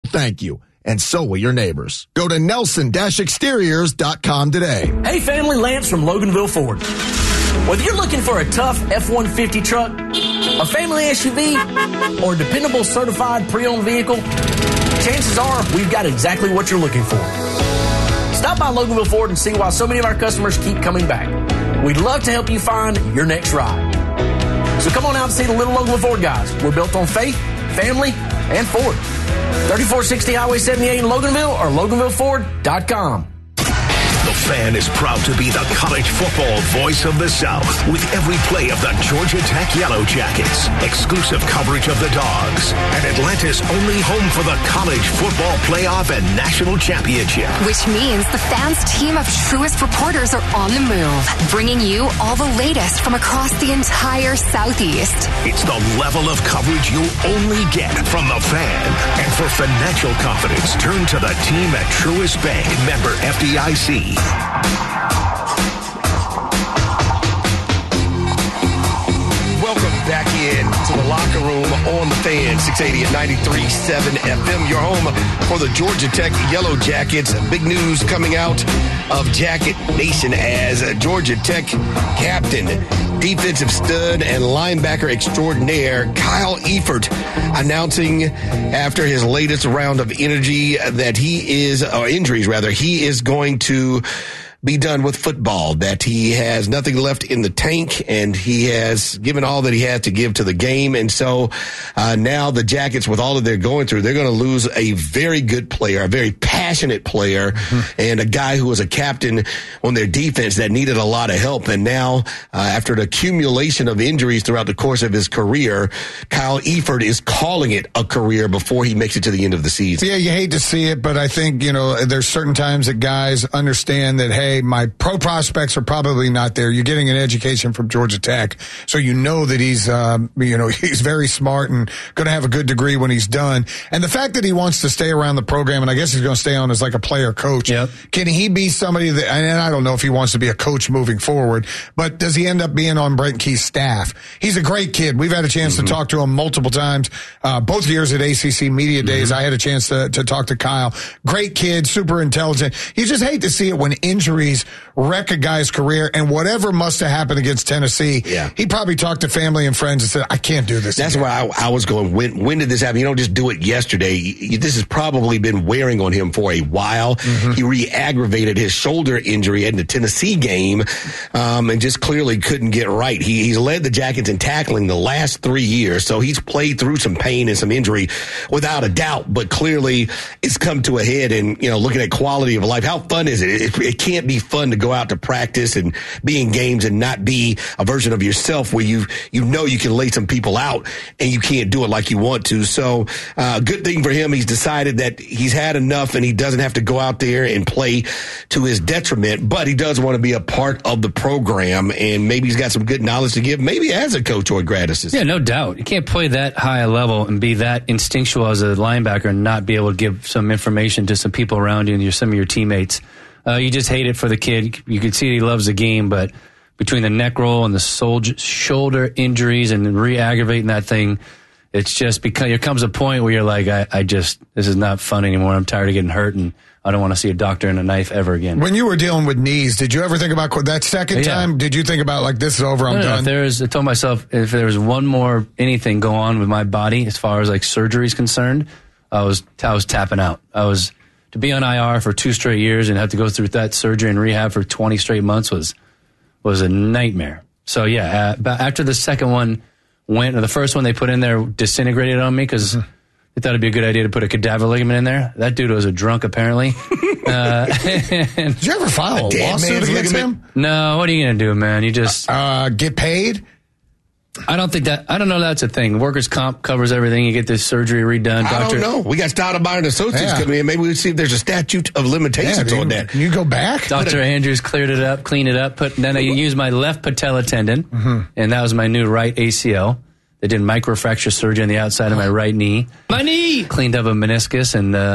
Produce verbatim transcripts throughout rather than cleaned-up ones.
thank you. And so will your neighbors. Go to nelson dash exteriors dot com today. Hey family, Lance from Loganville Ford. Whether you're looking for a tough F one fifty truck, a family S U V, or a dependable certified pre-owned vehicle, chances are we've got exactly what you're looking for. Stop by Loganville Ford and see why so many of our customers keep coming back. We'd love to help you find your next ride. So come on out and see the Little Loganville Ford guys. We're built on faith, family, and Ford. thirty-four sixty Highway seventy-eight in Loganville or loganville ford dot com. The Fan is proud to be the college football voice of the South with every play of the Georgia Tech Yellow Jackets, exclusive coverage of the Dogs, and Atlanta's only home for the college football playoff and national championship. Which means the Fan's team of truest reporters are on the move, bringing you all the latest from across the entire Southeast. It's the level of coverage you'll only get from the Fan. And for financial confidence, turn to the team at Truist Bank, member F D I C. Welcome back in to the locker room on the Fan, six eighty at ninety-three point seven F M. Your home for the Georgia Tech Yellow Jackets. Big news coming out of Jacket Nation as Georgia Tech captain, defensive stud, and linebacker extraordinaire Kyle Eifert announcing after his latest round of energy that he is, or injuries rather, he is going to be done with football, that he has nothing left in the tank, and he has given all that he has to give to the game. And so uh, now the Jackets, with all that they're going through, they're going to lose a very good player, a very passionate player, mm-hmm. and a guy who was a captain on their defense that needed a lot of help. And now, uh, after an accumulation of injuries throughout the course of his career, Kyle Eifert is calling it a career before he makes it to the end of the season. Yeah, you hate to see it, but I think, you know, there's certain times that guys understand that, hey, my pro prospects are probably not there. You're getting an education from Georgia Tech, so you know that he's, um, you know, he's very smart and going to have a good degree when he's done. And the fact that he wants to stay around the program, and I guess he's going to stay on as like a player coach. Yep. Can he be somebody that, and I don't know if he wants to be a coach moving forward, but does he end up being on Brent Key's staff? He's a great kid. We've had a chance mm-hmm. to talk to him multiple times, uh, both years at A C C Media Days. Mm-hmm. I had a chance to, to talk to Kyle. Great kid, super intelligent. You just hate to see it when injuries wreck a guy's career, and whatever must have happened against Tennessee, yeah. he probably talked to family and friends and said, I can't do this. That's again. where I, I was going. When, when did this happen? You don't just do it yesterday. You, this has probably been wearing on him for a while. Mm-hmm. He re-aggravated his shoulder injury in the Tennessee game, um, and just clearly couldn't get right. He, he's led the Jackets in tackling the last three years, so he's played through some pain and some injury without a doubt, but clearly it's come to a head. And, you know, looking at quality of life, how fun is it? It, it can't be fun to go out to practice and be in games and not be a version of yourself where you you know you can lay some people out and you can't do it like you want to. So uh, good thing for him. He's decided that he's had enough and he doesn't have to go out there and play to his detriment, but he does want to be a part of the program, and maybe he's got some good knowledge to give, maybe as a coach or a grad assistant. Yeah, no doubt. You can't play that high a level and be that instinctual as a linebacker and not be able to give some information to some people around you and your, some of your teammates. Uh, you just hate it for the kid. You can see he loves the game, but between the neck roll and the soldier, shoulder injuries and re-aggravating that thing, it's just because there comes a point where you're like, I, I just, this is not fun anymore. I'm tired of getting hurt, and I don't want to see a doctor and a knife ever again. When you were dealing with knees, did you ever think about that second yeah. time? Did you think about, like, this is over, I'm no, no, done? If there's, I told myself, if there was one more anything go on with my body as far as, like, surgery is concerned, I was, I was tapping out. I was... To be on I R for two straight years and have to go through that surgery and rehab for twenty straight months was was a nightmare. So, yeah, uh, after the second one went, or the first one they put in there disintegrated on me because mm-hmm. they thought it'd be a good idea to put a cadaver ligament in there. That dude was a drunk, apparently. uh, Did you ever file a, a lawsuit against him? No, what are you going to do, man? You just... Uh, get paid? I don't think that, I don't know that's a thing. Workers' comp covers everything. You get this surgery redone. I Doctor, don't know. We got Stoudemire and Associates yeah. coming in. Maybe we'll see if there's a statute of limitations yeah, on you, that. Can you go back? Doctor Andrews cleared it up, cleaned it up. Put, then I used my left patella tendon, mm-hmm. and that was my new right A C L. They did microfracture surgery on the outside of my right knee. My knee! Cleaned up a meniscus and uh,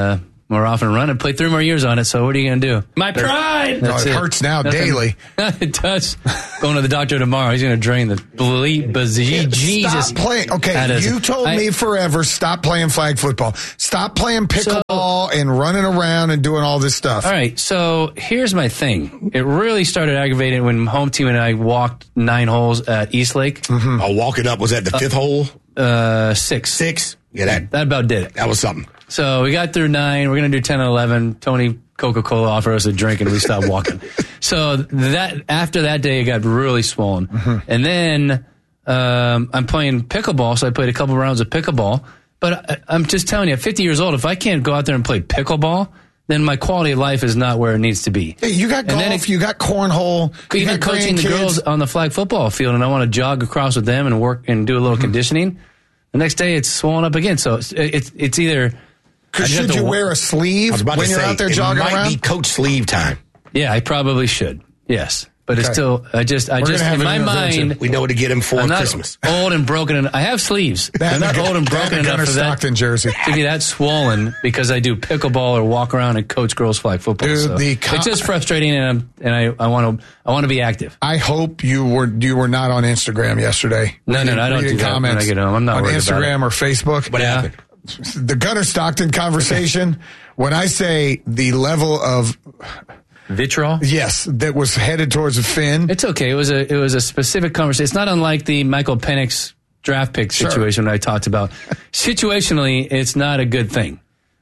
more off and running. Play three more years on it, so what are you going to do? My pride! No, it, it hurts now Nothing. daily. It does. Going to the doctor tomorrow, he's going to drain the bleep, yeah, Jesus. Stop playing. Okay, you told I, me forever, stop playing flag football. Stop playing pickleball so, and running around and doing all this stuff. All right, so here's my thing. It really started aggravating when home team and I walked nine holes at Eastlake. Mm-hmm. Oh, walking up, was that the uh, fifth hole? Uh, six. Six? Yeah, that, that about did it. That was something. So we got through nine. We're going to do ten and eleven. Tony Coca-Cola offered us a drink, and we stopped walking. So that after that day, it got really swollen. Mm-hmm. And then um, I'm playing pickleball, so I played a couple rounds of pickleball. But I, I'm just telling you, at fifty years old, if I can't go out there and play pickleball, then my quality of life is not where it needs to be. Hey, you got golf, it, you got cornhole, you even got coaching the girls on the flag football field, and I want to jog across with them and work and do a little mm-hmm. conditioning. The next day, it's swollen up again. So it's it's, it's either. Should you w- wear a sleeve when you're say, out there jogging around? It might around? be coach sleeve time. Yeah, I probably should. Yes. But okay. it's still, I just, I We're just, in my mind. We know what to get him for I'm not Christmas. Old and broken. And I have sleeves. I'm not old and broken enough for that. Stockton jersey. To be that swollen because I do pickleball or walk around and coach girls flag football. Dude, so the com- it's just frustrating, and I'm, and I, I want to, I want to be active. I hope you were, you were not on Instagram yesterday. No, no, no, I don't do that when I get home. I'm not on worried Instagram about or Facebook. What yeah. happened? The Gunnar Stockton conversation. When I say the level of vitriol, yes, that was headed towards a Finn. It's okay. It was a it was a specific conversation. It's not unlike the Michael Penix draft pick situation sure. I talked about. Situationally, it's not a good thing.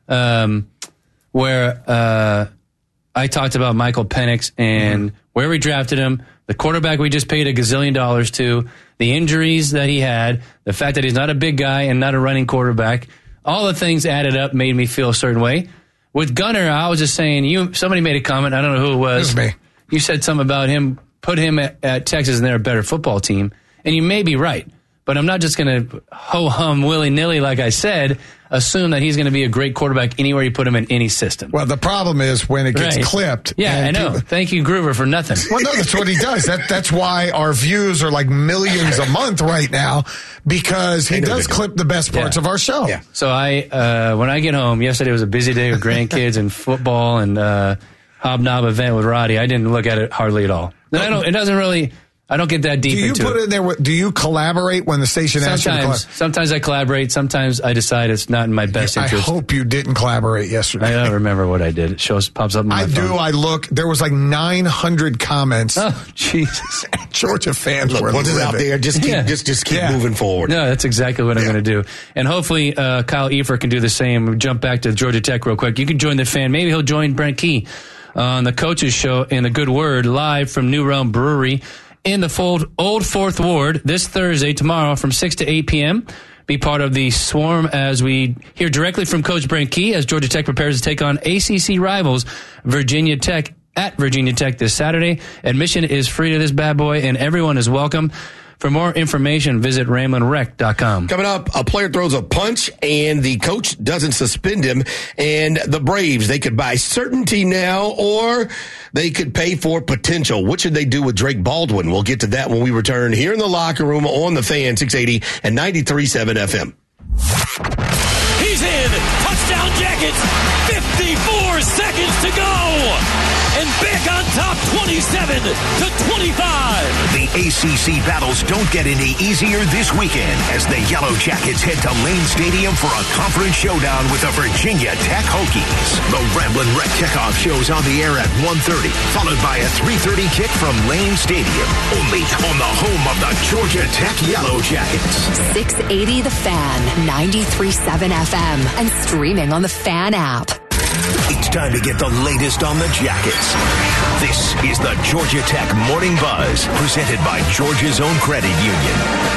Um, where uh, I talked about Michael Penix and mm-hmm. where we drafted him, the quarterback we just paid a gazillion dollars to, the injuries that he had, the fact that he's not a big guy and not a running quarterback. All the things added up made me feel a certain way. With Gunnar, I was just saying, you. Somebody made a comment. I don't know who it was. It was me. You said something about him, put him at, at Texas, and they're a better football team. And you may be right. But I'm not just going to ho-hum willy-nilly, like I said, assume that he's going to be a great quarterback anywhere you put him in any system. Well, the problem is when it gets right. clipped. Yeah, I know. People... Thank you, Groover, for nothing. Well, no, that's what he does. That, that's why our views are like millions a month right now, because he does clip the best parts yeah. of our show. Yeah. So I, uh, when I get home, yesterday was a busy day with grandkids and football and uh, hobnob event with Roddy. I didn't look at it hardly at all. I don't, it doesn't really... I don't get that deep into it. Do you put it in there? Do you collaborate when the station asks you to collaborate? Sometimes I collaborate. Sometimes I decide it's not in my best I interest. I hope you didn't collaborate yesterday. I don't remember what I did. It shows pops up on my I phone. do. I look. There was like nine hundred comments. Oh, Jesus. Georgia fans look, were once it's out there, just keep, yeah. just, just keep yeah. moving forward. No, that's exactly what yeah. I'm going to do. And hopefully uh, Kyle Efer can do the same. Jump back to Georgia Tech real quick. You can join the fan. Maybe he'll join Brent Key on the Coaches Show in the Good Word live from New Realm Brewery in the fold, Old Fourth Ward this Thursday, tomorrow from six to eight p.m. Be part of the swarm as we hear directly from Coach Brent Key as Georgia Tech prepares to take on A C C rivals Virginia Tech at Virginia Tech this Saturday. Admission is free to this bad boy, and everyone is welcome. For more information, visit ramblin rec dot com. Coming up, a player throws a punch and the coach doesn't suspend him. And the Braves, they could buy certainty now or they could pay for potential. What should they do with Drake Baldwin? We'll get to that when we return here in the locker room on the Fan six eighty and ninety-three point seven F M. He's in. Touchdown Jackets. fifty-four seconds to go. And back on top twenty-seven to twenty-five. The A C C battles don't get any easier this weekend as the Yellow Jackets head to Lane Stadium for a conference showdown with the Virginia Tech Hokies. The Ramblin' Wreck kickoff shows on the air at one thirty, followed by a three thirty kick from Lane Stadium. Only on the home of the Georgia Tech Yellow Jackets. six eighty The Fan, ninety-three point seven F M, and streaming on the Fan app. It's time to get the latest on the Jackets. This is the Georgia Tech Morning Buzz, presented by Georgia's own credit union.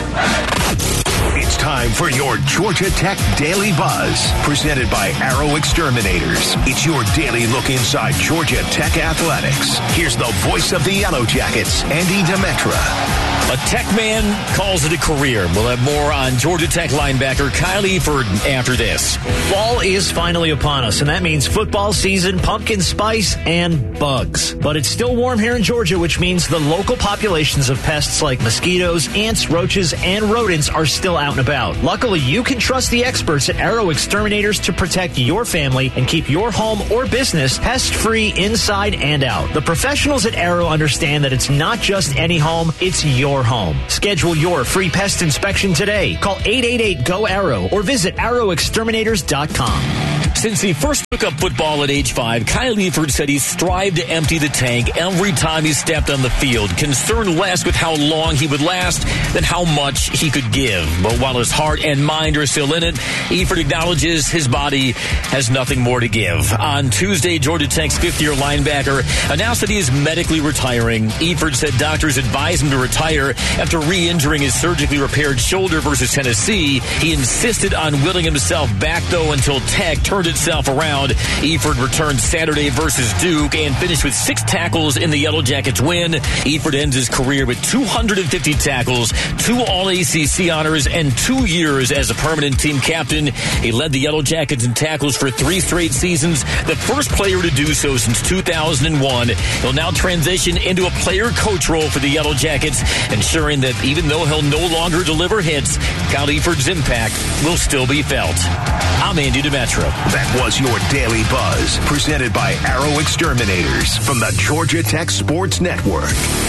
It's time for your Georgia Tech Daily Buzz, presented by Arrow Exterminators. It's your daily look inside Georgia Tech athletics. Here's the voice of the Yellow Jackets, Andy Demetra. A Tech man calls it a career. We'll have more on Georgia Tech linebacker Kyle Eford after this. Fall is finally upon us, and that means football season, pumpkin spice, and bugs. But it's still warm here in Georgia, which means the local populations of pests like mosquitoes, ants, roaches, and rodents are still out and about. Luckily, you can trust the experts at Arrow Exterminators to protect your family and keep your home or business pest-free inside and out. The professionals at Arrow understand that it's not just any home, it's your home. Schedule your free pest inspection today. Call eight eight eight, G O, ARROW or visit arrow exterminators dot com. Since he first took up football at age five, Kyle Eford said he strived to empty the tank every time he stepped on the field, concerned less with how long he would last than how much he could give. But while his heart and mind are still in it, Eford acknowledges his body has nothing more to give. On Tuesday, Georgia Tech's fifth-year linebacker announced that he is medically retiring. Eford said doctors advised him to retire after re-injuring his surgically repaired shoulder versus Tennessee. He insisted on willing himself back, though, until Tech turned itself around. Eford returned Saturday versus Duke and finished with six tackles in the Yellow Jackets win. Eford ends his career with two hundred fifty tackles, two All A C C honors, and two years as a permanent team captain. He led the Yellow Jackets in tackles for three straight seasons, the first player to do so since two thousand one. He'll now transition into a player-coach role for the Yellow Jackets, ensuring that even though he'll no longer deliver hits, Kyle Eford's impact will still be felt. I'm Andy Demetro. That was your Daily Buzz, presented by Arrow Exterminators from the Georgia Tech Sports Network.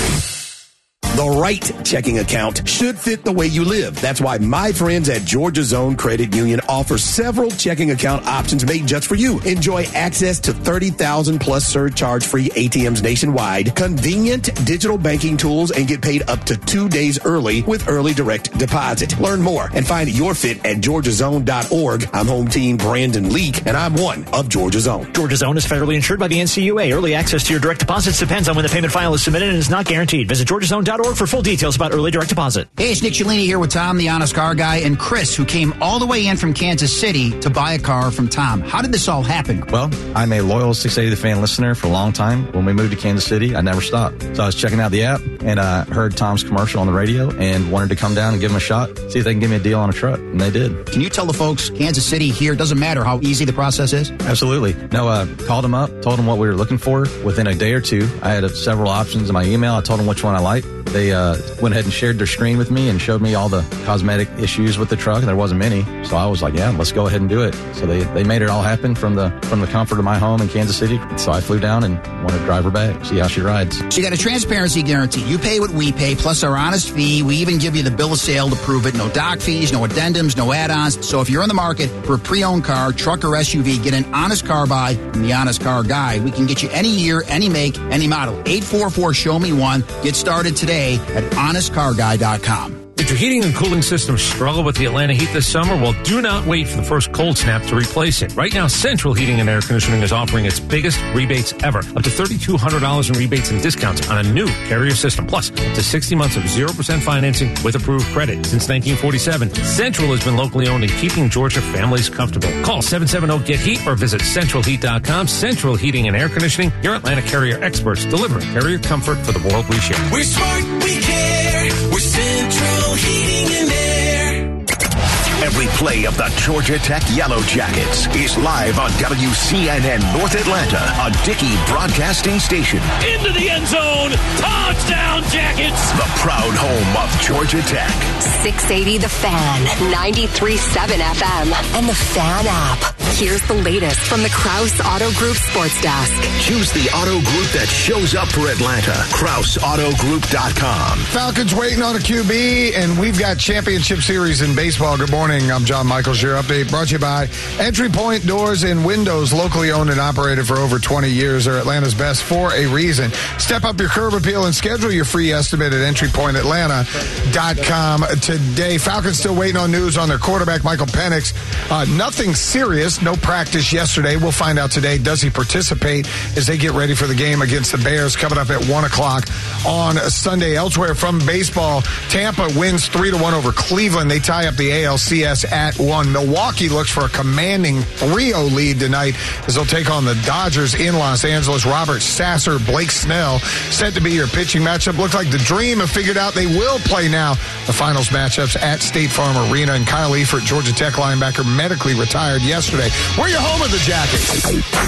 The right checking account should fit the way you live. That's why my friends at Georgia Zone Credit Union offer several checking account options made just for you. Enjoy access to thirty thousand plus surcharge-free A T Ms nationwide, convenient digital banking tools, and get paid up to two days early with early direct deposit. Learn more and find your fit at georgia zone dot org. I'm home team Brandon Leak, and I'm one of Georgia Zone. Georgia Zone is federally insured by the N C U A. Early access to your direct deposits depends on when the payment file is submitted and is not guaranteed. Visit georgia zone dot org for full details about early direct deposit. Hey, it's Nick Cellini here with Tom, the Honest Car Guy, and Chris, who came all the way in from Kansas City to buy a car from Tom. How did this all happen? Well, I'm a loyal six eighty The Fan listener for a long time. When we moved to Kansas City, I never stopped. So I was checking out the app and uh, heard Tom's commercial on the radio and wanted to come down and give him a shot, see if they can give me a deal on a truck, and they did. Can you tell the folks, Kansas City here, doesn't matter how easy the process is? Absolutely. No, uh, called them up, told them what we were looking for. Within a day or two, I had uh, several options in my email. I told them which one I liked. They uh, went ahead and shared their screen with me and showed me all the cosmetic issues with the truck, and there wasn't many. So I was like, yeah, let's go ahead and do it. So they, they made it all happen from the from the comfort of my home in Kansas City. So I flew down and wanted to drive her back, see how she rides. So you got a transparency guarantee. You pay what we pay, plus our honest fee. We even give you the bill of sale to prove it. No doc fees, no addendums, no add-ons. So if you're in the market for a pre-owned car, truck, or S U V, get an honest car buy from the Honest Car Guy. We can get you any year, any make, any model. eight four four, show me one. Get started today at honest car guy dot com. Did your heating and cooling system struggle with the Atlanta heat this summer? Well, do not wait for the first cold snap to replace it. Right now, Central Heating and Air Conditioning is offering its biggest rebates ever. Up to three thousand two hundred dollars in rebates and discounts on a new Carrier system. Plus, up to sixty months of zero percent financing with approved credit. Since nineteen forty-seven, Central has been locally owned and keeping Georgia families comfortable. Call seven seven zero, get heat or visit central heat dot com. Central Heating and Air Conditioning, your Atlanta Carrier experts, delivering Carrier comfort for the world we share. We're smart, we care. We're Central Heating and Air. Every play of the Georgia Tech Yellow Jackets is live on W C N N North Atlanta, a Dickey broadcasting station. Into the end zone, touchdown Jackets! The proud home of Georgia Tech. six eighty The Fan, ninety-three point seven F M, and the Fan app. Here's the latest from the Krause Auto Group Sports Desk. Choose the auto group that shows up for Atlanta. Krause Auto Group dot com. Falcons waiting on a Q B, and we've got championship series in baseball. Good morning. I'm John Michaels. Your update brought to you by Entry Point Doors and Windows, locally owned and operated for over twenty years. They're Atlanta's best for a reason. Step up your curb appeal and schedule your free estimate at entry point atlanta dot com today. Falcons still waiting on news on their quarterback, Michael Penix. Uh, nothing serious. missed no practice yesterday. We'll find out today. Does he participate as they get ready for the game against the Bears coming up at one o'clock on Sunday? Elsewhere from baseball, Tampa wins three to one over Cleveland. They tie up the A L C S at one. Milwaukee looks for a commanding three oh lead tonight as they'll take on the Dodgers in Los Angeles. Robert Sasser, Blake Snell set to be your pitching matchup. Looks like the Dream have figured out they will play now. The finals matchups at State Farm Arena. And Kyle Eifert, Georgia Tech linebacker, medically retired yesterday. We're your home of the Jackets.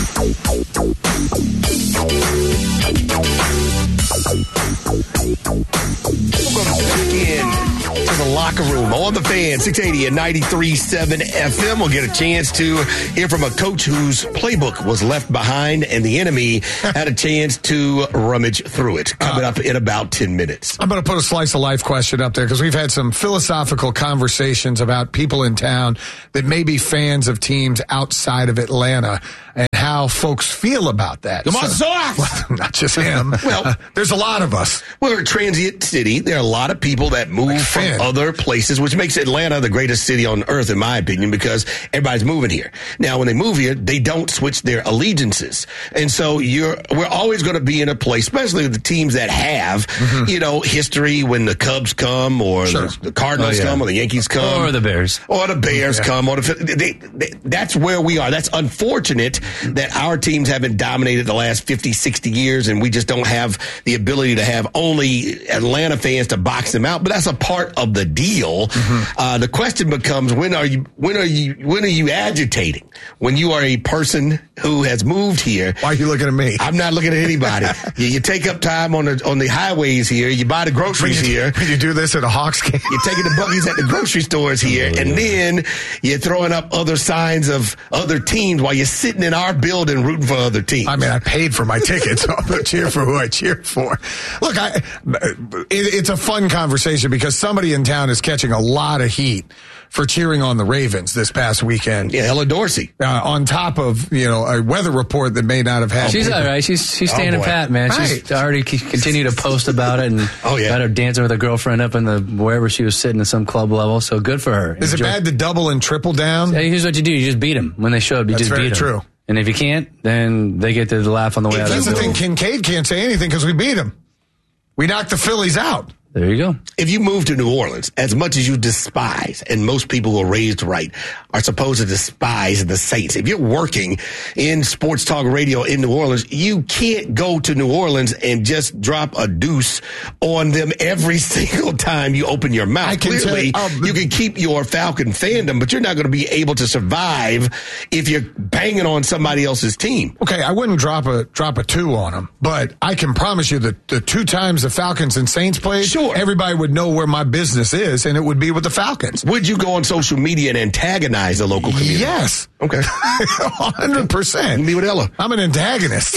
Welcome back in to the locker room on the Fan, six eighty and ninety-three point seven F M. We'll get a chance to hear from a coach whose playbook was left behind and the enemy had a chance to rummage through it. Coming uh, up in about ten minutes. I'm going to put a slice of life question up there because we've had some philosophical conversations about people in town that may be fans of teams outside of Atlanta and how folks feel about that. Come on, so, well, not just him. Well, uh, there's a lot of us. Well, we're a transient city. There are a lot of people that move like from fan. other places, which makes Atlanta the greatest city on earth, in my opinion, because everybody's moving here. Now, when they move here, they don't switch their allegiances. And so you're we're always going to be in a place, especially the teams that have, mm-hmm. you know, history when the Cubs come or sure. the, the Cardinals oh, yeah. come or the Yankees come. Or the Bears. Or the Bears yeah. come. Or the, they, they, that's where we are. That's unfortunate that our teams haven't dominated the last fifty, sixty years, and we just don't have the ability to have only Atlanta fans to box them out. But that's a part of the deal. Mm-hmm. Uh, the question becomes, when are you, when are you, when are you agitating? When you are a person who has moved here. Why are you looking at me? I'm not looking at anybody. you, you take up time on the, on the highways here. You buy the groceries when you, here. When you do this at a Hawks game. You're taking the buggies at the grocery stores here. Oh, and then you're throwing up other signs of other teams while you're sitting in our building rooting for other teams. I mean, I paid for my tickets, so I'm going to cheer for who I cheer for. Look, I, it, it's a fun conversation because somebody in town is catching a lot of heat for cheering on the Ravens this past weekend. Yeah, Ella Dorsey. Uh, on top of, you know, a weather report that may not have had. She's all right. She's she's standing oh pat, man. Right. She's already continued to post about it and oh, yeah. got her dancing with her girlfriend up in the wherever she was sitting at some club level. So good for her. Is Enjoy. it bad to double and triple down? Yeah, here's what you do. You just beat them when they show up. You That's just very beat them. true. And if you can't, then they get to laugh on the way out. That's of the the thing. Kincaid can't say anything because we beat him. We knocked the Phillies out. There you go. If you move to New Orleans, as much as you despise, and most people who are raised right are supposed to despise the Saints, if you're working in sports talk radio in New Orleans, you can't go to New Orleans and just drop a deuce on them every single time you open your mouth. I can Clearly, tell, oh, you can keep your Falcon fandom, but you're not going to be able to survive if you're banging on somebody else's team. Okay, I wouldn't drop a drop a two on them, but I can promise you that the two times the Falcons and Saints played, sure. everybody would know where my business is, and it would be with the Falcons. Would you go on social media and antagonize the local community? Yes. Okay. one hundred percent. Me with Ella. I'm an antagonist.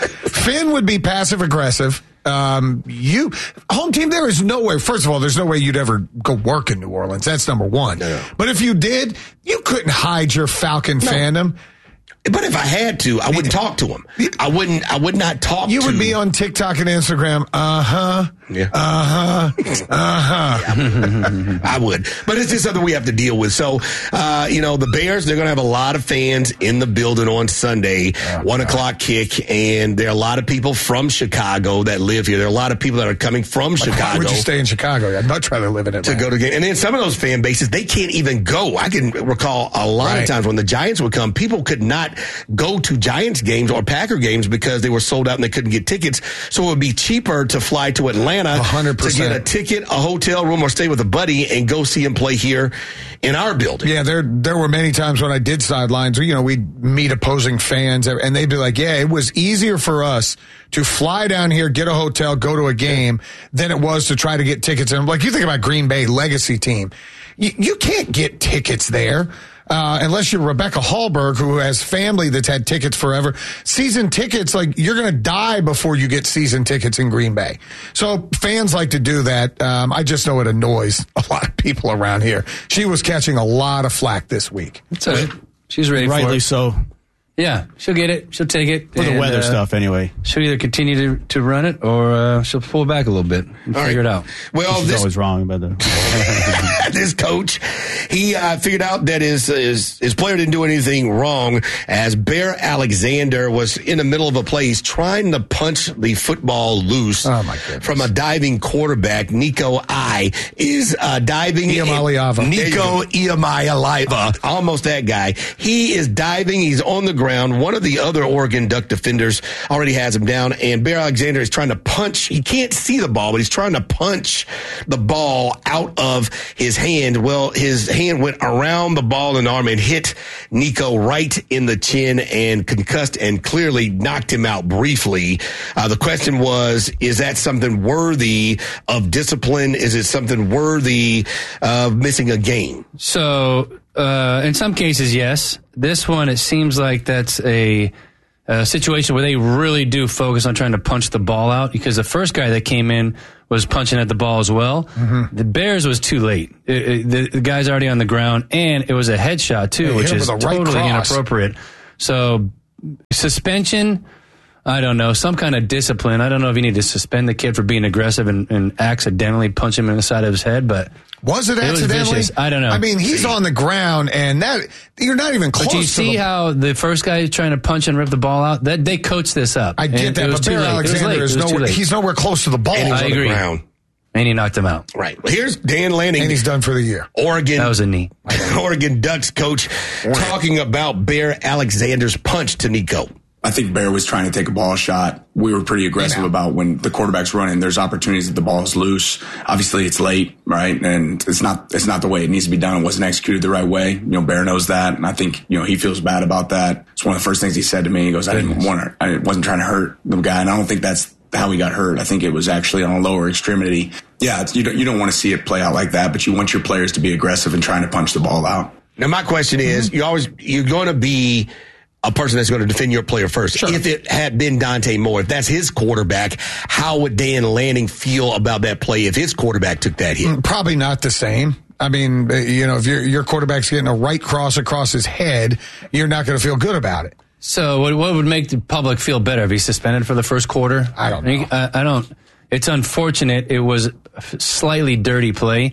Finn would be passive-aggressive. Um, you, home team, there is no way. First of all, there's no way you'd ever go work in New Orleans. That's number one. No, no. But if you did, you couldn't hide your Falcon no. fandom. But if I had to, I wouldn't talk to him. I wouldn't. I would not talk. You to would be on TikTok and Instagram. Uh huh. Yeah. Uh huh. Uh huh. Yeah. I would. But it's just something we have to deal with. So, uh, you know, the Bears, they're going to have a lot of fans in the building on Sunday, oh, one God. o'clock kick, and there are a lot of people from Chicago that live here. There are a lot of people that are coming from like, Chicago. Why would you stay in Chicago? I'd much rather live in Atlanta. To go to game. And then some of those fan bases, they can't even go. I can recall a lot right. of times when the Giants would come, people could not go to Giants games or Packer games because they were sold out and they couldn't get tickets. So it would be cheaper to fly to Atlanta one hundred percent. to get a ticket, a hotel room, or stay with a buddy and go see him play here in our building. Yeah, there there were many times when I did sidelines, you know, we'd meet opposing fans and they'd be like, yeah, it was easier for us to fly down here, get a hotel, go to a game than it was to try to get tickets. And I'm like, you think about Green Bay legacy team. You, you can't get tickets there. Uh, unless you're Rebecca Hallberg, who has family that's had tickets forever. Season tickets, like, you're going to die before you get season tickets in Green Bay. So fans like to do that. Um, I just know it annoys a lot of people around here. She was catching a lot of flack this week. It's a, she's ready for it. Rightly so. Yeah, she'll get it. She'll take it. For the and, weather uh, stuff, anyway. She'll either continue to, to run it or uh, she'll pull back a little bit and All figure right. it out. Well, She's this always wrong about the. this coach, he uh, figured out that his, his his player didn't do anything wrong as Bear Alexander was in the middle of a play. He's trying to punch the football loose Oh, my goodness. from a diving quarterback. Nico I is uh, diving. Iamaleava. Nico Iamaleava. Almost that guy. He is diving. He's on the ground. One of the other Oregon Duck defenders already has him down, and Bear Alexander is trying to punch. He can't see the ball, but he's trying to punch the ball out of his hand. Well, his hand went around the ball and arm and hit Nico right in the chin and concussed and clearly knocked him out briefly. Uh, the question was, is that something worthy of discipline? Is it something worthy of missing a game? So, uh, in some cases, yes. This one, it seems like that's a, a situation where they really do focus on trying to punch the ball out, because the first guy that came in was punching at the ball as well. Mm-hmm. The Bears was too late. It, it, the, the guy's already on the ground, and it was a headshot, too, Yeah, which hit him is with a right totally cross. inappropriate. So, suspension, I don't know, some kind of discipline. I don't know if you need to suspend the kid for being aggressive and, and accidentally punch him in the side of his head, but Was it it was accidentally? vicious. I don't know. I mean, he's on the ground, and that you're not even close But do you to see the how the first guy is trying to punch and rip the ball out? That they coached this up. I get And that, it was but too Bear late. It was Alexander late. is It was too nowhere. late. He's nowhere close to the ball. And he's I on agree. the ground. And he knocked him out. Right. Well, here's Dan Lanning. And he's done for the year. Oregon. That was a knee. Oregon Ducks coach talking about Bear Alexander's punch to Nico. I think Bear was trying to take a ball shot. We were pretty aggressive about when the quarterback's running. There's opportunities that the ball is loose. Obviously, it's late, right? And it's not it's not the way it needs to be done. It wasn't executed the right way. You know, Bear knows that, and I think you know he feels bad about that. It's one of the first things he said to me. He goes, "I didn't want to. I wasn't trying to hurt the guy." And I don't think that's how he got hurt. I think it was actually on a lower extremity. Yeah, it's, you don't you don't want to see it play out like that, but you want your players to be aggressive and trying to punch the ball out. Now, my question is, you always you're going to be a person that's going to defend your player first. Sure. If it had been Dante Moore, if that's his quarterback, how would Dan Lanning feel about that play if his quarterback took that hit? Probably not the same. I mean, you know, if your your quarterback's getting a right cross across his head, you're not going to feel good about it. So what, what would make the public feel better if he's suspended for the first quarter? I don't know. I, I don't. It's unfortunate. It was a slightly dirty play.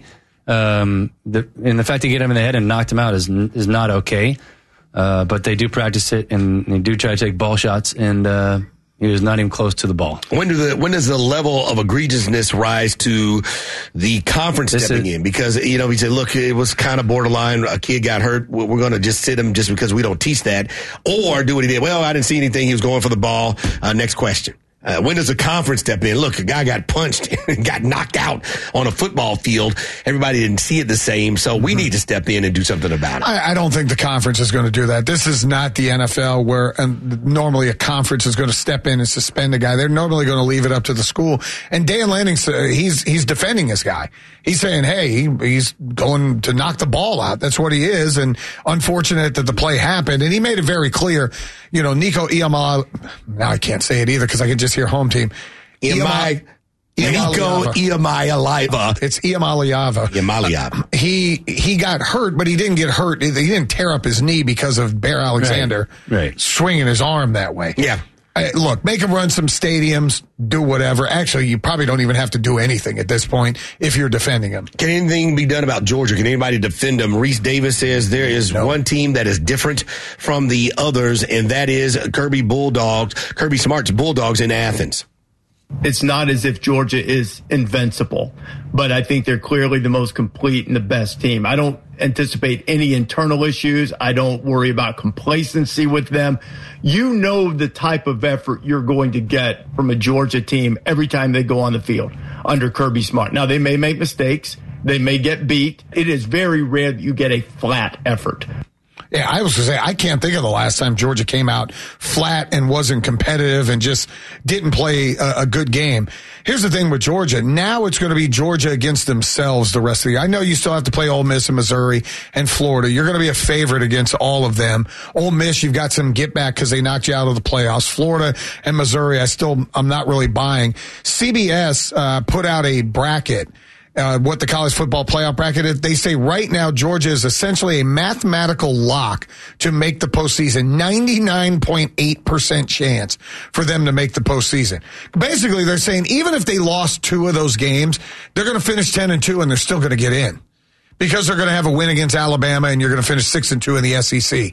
Um, the, and the fact he hit him in the head and knocked him out is is not okay. Uh, but they do practice it, and they do try to take ball shots, and uh, he was not even close to the ball. When do the when does the level of egregiousness rise to the conference This stepping is- in? Because, you know, he said, look, it was kind of borderline. A kid got hurt. We're going to just sit him just because we don't teach that. Or do what he did. Well, I didn't see anything. He was going for the ball. Uh, next question. Uh, when does the conference step in? Look, a guy got punched and got knocked out on a football field. Everybody didn't see it the same, so we need to step in and do something about it. I, I don't think the conference is going to do that. This is not the N F L where um, normally a conference is going to step in and suspend a guy. They're normally going to leave it up to the school. And Dan Lanning, uh, he's he's defending his guy. He's saying, hey, he, he's going to knock the ball out. That's what he is. And unfortunate that the play happened. And he made it very clear, you know, Nico Iamaleava, now I can't say it either because I can just hear home team. Iamai, Nico Iamaleava. It's Iamaleava. Iamaleava. He he got hurt, but he didn't get hurt. He didn't tear up his knee because of Bear Alexander Right. Right. swinging his arm that way. Yeah. Uh, look, make him run some stadiums, do whatever. Actually, you probably don't even have to do anything at this point if you're defending him. Can anything be done about Georgia? Can anybody defend them? Reese Davis says there is No. one team that is different from the others, and that is Kirby Bulldogs, Kirby Smart's Bulldogs in Athens. It's not as if Georgia is invincible, but I think they're clearly the most complete and the best team. I don't anticipate any internal issues. I don't worry about complacency with them. You know the type of effort you're going to get from a Georgia team every time they go on the field under Kirby Smart. Now, they may make mistakes. They may get beat. It is very rare that you get a flat effort. Yeah, I was going to say, I can't think of the last time Georgia came out flat and wasn't competitive and just didn't play a, a good game. Here's the thing with Georgia. Now it's going to be Georgia against themselves the rest of the year. I know you still have to play Ole Miss and Missouri and Florida. You're going to be a favorite against all of them. Ole Miss, you've got some get back because they knocked you out of the playoffs. Florida and Missouri, I still, I'm not really buying. C B S uh, put out a bracket. uh, what the college football playoff bracket is. They say right now Georgia is essentially a mathematical lock to make the postseason. ninety-nine point eight percent chance for them to make the postseason. Basically, they're saying even if they lost two of those games, they're going to finish ten and two and they're still going to get in. Because they're going to have a win against Alabama and you're going to finish six and two in the S E C.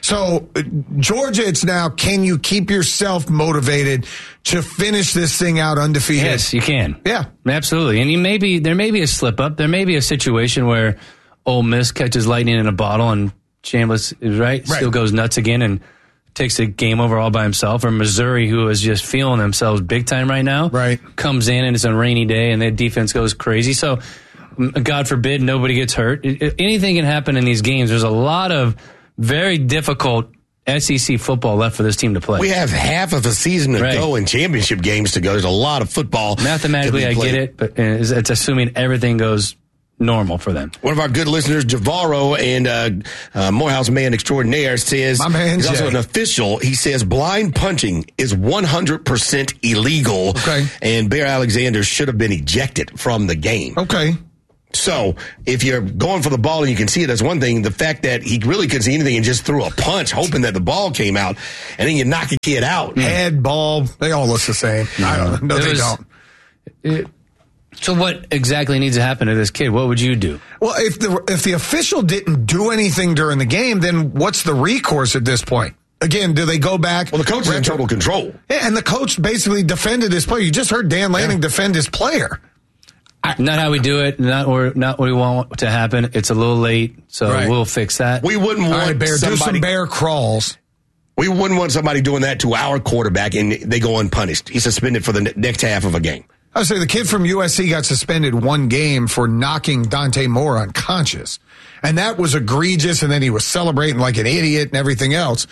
So uh, Georgia, it's now, can you keep yourself motivated to finish this thing out undefeated? Yes, you can. Yeah, absolutely. And you may be, there may be a slip up. There may be a situation where Ole Miss catches lightning in a bottle and Chambliss is right, right. still goes nuts again and takes a game over all by himself. Or Missouri, who is just feeling themselves big time right now, right, comes in and it's a rainy day and their defense goes crazy. So, God forbid nobody gets hurt. Anything can happen in these games. There's a lot of very difficult S E C football left for this team to play. We have half of a season to right. go and championship games to go. There's a lot of football. Mathematically, I get it, but it's assuming everything goes normal for them. One of our good listeners, Javaro and uh, uh, Morehouse man extraordinaire, says My man, he's also Jay. an official. He says blind punching is one hundred percent illegal, okay. and Bear Alexander should have been ejected from the game. Okay. So, if you're going for the ball and you can see it, that's one thing. The fact that he really couldn't see anything and just threw a punch, hoping that the ball came out, and then you knock a kid out. Head, ball, they all look the same. I don't know. No, they was, don't. It, so what exactly needs to happen to this kid? What would you do? Well, if the if the official didn't do anything during the game, then what's the recourse at this point? Again, do they go back? Well, the coach is in total control. Yeah, and the coach basically defended his player. You just heard Dan Lanning yeah. defend his player. I, not how we do it, not or not what we want to happen. It's a little late, so right. we'll fix that. We wouldn't want right, bear, somebody, do some bear crawls. We wouldn't want somebody doing that to our quarterback and they go unpunished. He's suspended for the ne- next half of a game. I would say the kid from U S C got suspended one game for knocking Dante Moore unconscious. And that was egregious, and then he was celebrating like an idiot and everything else.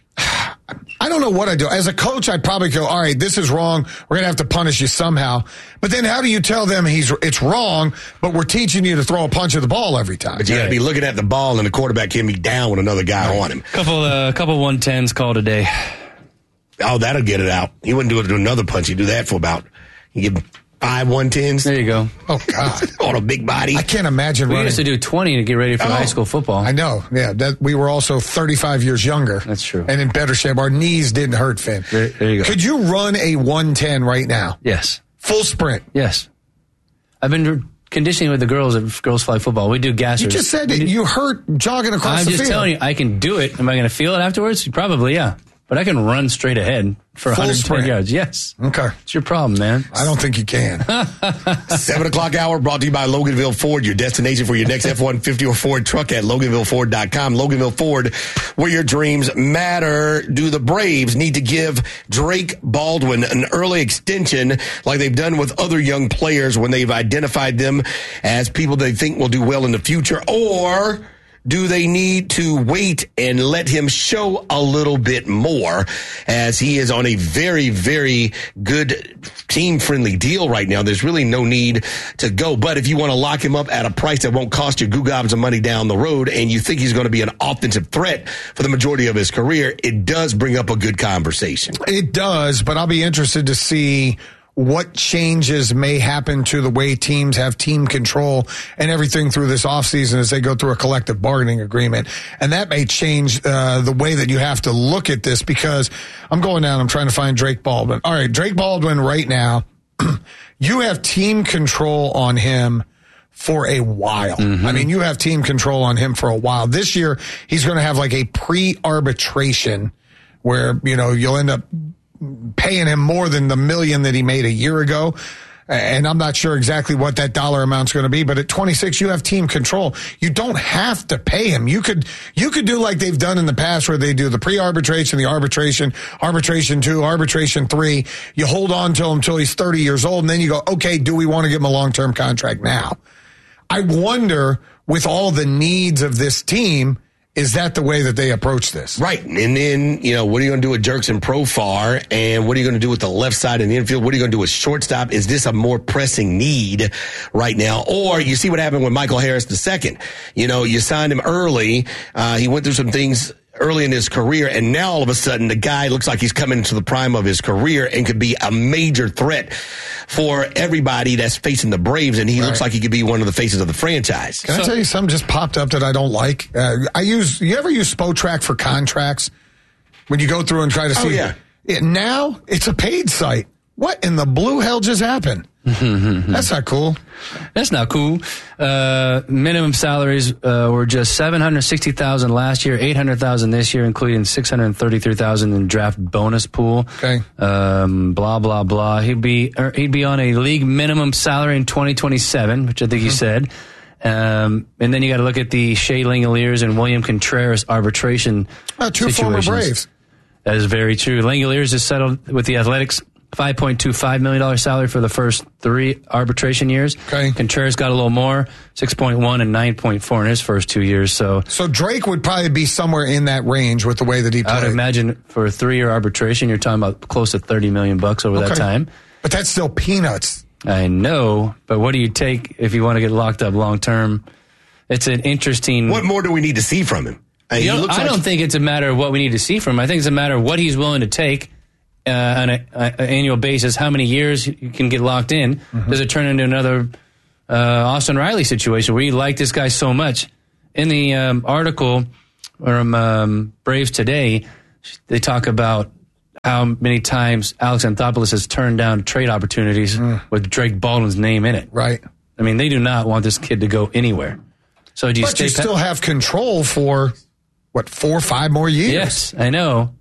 I don't know what I do. As a coach, I'd probably go, all right, this is wrong. We're going to have to punish you somehow. But then how do you tell them he's it's wrong, but we're teaching you to throw a punch at the ball every time? But you got to be looking at the ball, and the quarterback can be down with another guy right. on him. Couple uh, couple one tens called a day. Oh, that'll get it out. He wouldn't do it to another punch. He'd do that for about, you give five one tens. There you go. Oh, God. On a big body. I can't imagine we running. used to do twenty to get ready for oh, high school football. I know. Yeah, that we were also thirty-five years younger. That's true. And in better shape. Our knees didn't hurt, Finn. There, there you go. Could you run a one ten right now? Yes. Full sprint? Yes. I've been conditioning with the girls at Girls Flag Football. We do gassers. You just said that you hurt jogging across I'm the field. I'm just telling you, I can do it. Am I going to feel it afterwards? Probably, yeah. But I can run straight ahead for Full one hundred ten sprint. yards. Yes. Okay. It's your problem, man. I don't think you can. Seven o'clock hour brought to you by Loganville Ford, your destination for your next F one fifty or Ford truck at Loganville Ford dot com. Loganville Ford, where your dreams matter. Do the Braves need to give Drake Baldwin an early extension like they've done with other young players when they've identified them as people they think will do well in the future? Or do they need to wait and let him show a little bit more, as he is on a very, very good team-friendly deal right now? There's really no need to go. But if you want to lock him up at a price that won't cost you goo gobs of money down the road, and you think he's going to be an offensive threat for the majority of his career, it does bring up a good conversation. It does, but I'll be interested to see what changes may happen to the way teams have team control and everything through this offseason as they go through a collective bargaining agreement. And that may change uh, the way that you have to look at this, because I'm going down, I'm trying to find Drake Baldwin. All right, Drake Baldwin right now, you have team control on him for a while. Mm-hmm. I mean, you have team control on him for a while. This year, he's going to have like a pre-arbitration where, you know, you'll end up paying him more than the million that he made a year ago. And I'm not sure exactly what that dollar amount's going to be, but at twenty-six, you have team control. You don't have to pay him. You could, you could do like they've done in the past, where they do the pre-arbitration, the arbitration, arbitration two, arbitration three. You hold on to him until he's thirty years old, and then you go, okay, do we want to give him a long-term contract now? I wonder, with all the needs of this team, is that the way that they approach this? Right. And then, you know, what are you going to do with Jerkson Profar? And what are you going to do with the left side and the infield? What are you going to do with shortstop? Is this a more pressing need right now? Or you see what happened with Michael Harris the second. You know, you signed him early. Uh, he went through some things early in his career, and now all of a sudden the guy looks like he's coming into the prime of his career and could be a major threat for everybody that's facing the Braves, and he right. looks like he could be one of the faces of the franchise. Can so, I tell you something just popped up that I don't like? Uh, I use, you ever use Spotrac for contracts? When you go through and try to see. Oh, yeah. It, now, it's a paid site. What in the blue hell just happened? That's not cool. That's not cool. Uh, minimum salaries uh, were just seven hundred sixty thousand dollars last year, eight hundred thousand dollars this year, including six hundred thirty-three thousand dollars in draft bonus pool. Okay. Um, blah, blah, blah. He'd be, er, he'd be on a league minimum salary in twenty twenty-seven, which I think mm-hmm. you said. Um, and then you got to look at the Shea Langoliers and William Contreras arbitration uh, two situations. Former Braves. That is very true. Langoliers has settled with the Athletics. five point two five million dollars salary for the first three arbitration years. Okay. Contreras got a little more, six point one and nine point four in his first two years. So so Drake would probably be somewhere in that range with the way that he played. I would imagine for a three-year arbitration, you're talking about close to thirty million bucks over okay. that time. But that's still peanuts. I know, but what do you take if you want to get locked up long-term? It's an interesting... What more do we need to see from him? I, mean, you know, I like... don't think it's a matter of what we need to see from him. I think it's a matter of what he's willing to take uh, on an annual basis, how many years you can get locked in. Mm-hmm. Does it turn into another uh, Austin Riley situation where you like this guy so much? In the um, article from um, Braves Today, they talk about how many times Alex Anthopoulos has turned down trade opportunities mm. with Drake Baldwin's name in it. Right. I mean, they do not want this kid to go anywhere. So do you but stay you still pa- have control for, what, four or five more years? Yes, I know.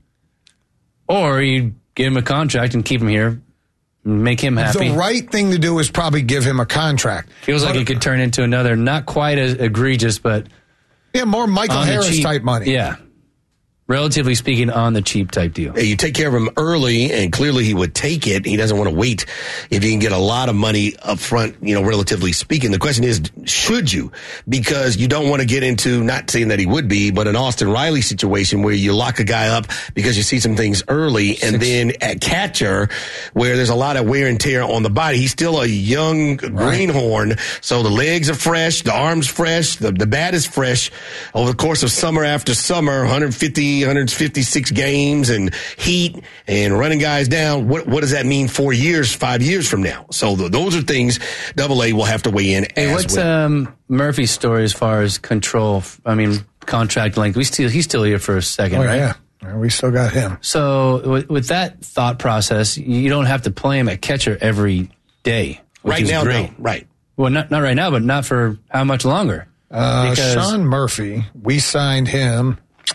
Or you give him a contract and keep him here, make him happy. The right thing to do is probably give him a contract. Feels but, like it could turn into another, not quite as egregious, but... Yeah, more Michael Harris type money. Yeah. Relatively speaking, on the cheap type deal. Yeah, you take care of him early, and clearly he would take it. He doesn't want to wait if he can get a lot of money up front, you know, relatively speaking. The question is, should you? Because you don't want to get into, not saying that he would be, but an Austin Riley situation where you lock a guy up because you see some things early, and Six. then at catcher, where there's a lot of wear and tear on the body. He's still a young right. greenhorn, so the legs are fresh, the arms fresh, the, the bat is fresh. Over the course of summer after summer, one hundred fifty one hundred fifty-six games and heat and running guys down. What what does that mean four years, five years from now? So the, those are things Double A will have to weigh in. Hey, as what's well. um, Murphy's story as far as control? I mean, contract length. We still he's still here for a second, oh, right? Yeah, we still got him. So with, with that thought process, you don't have to play him at catcher every day. Right now, great. no. Right. Well, not not right now, but not for how much longer? Uh, Sean Murphy, we signed him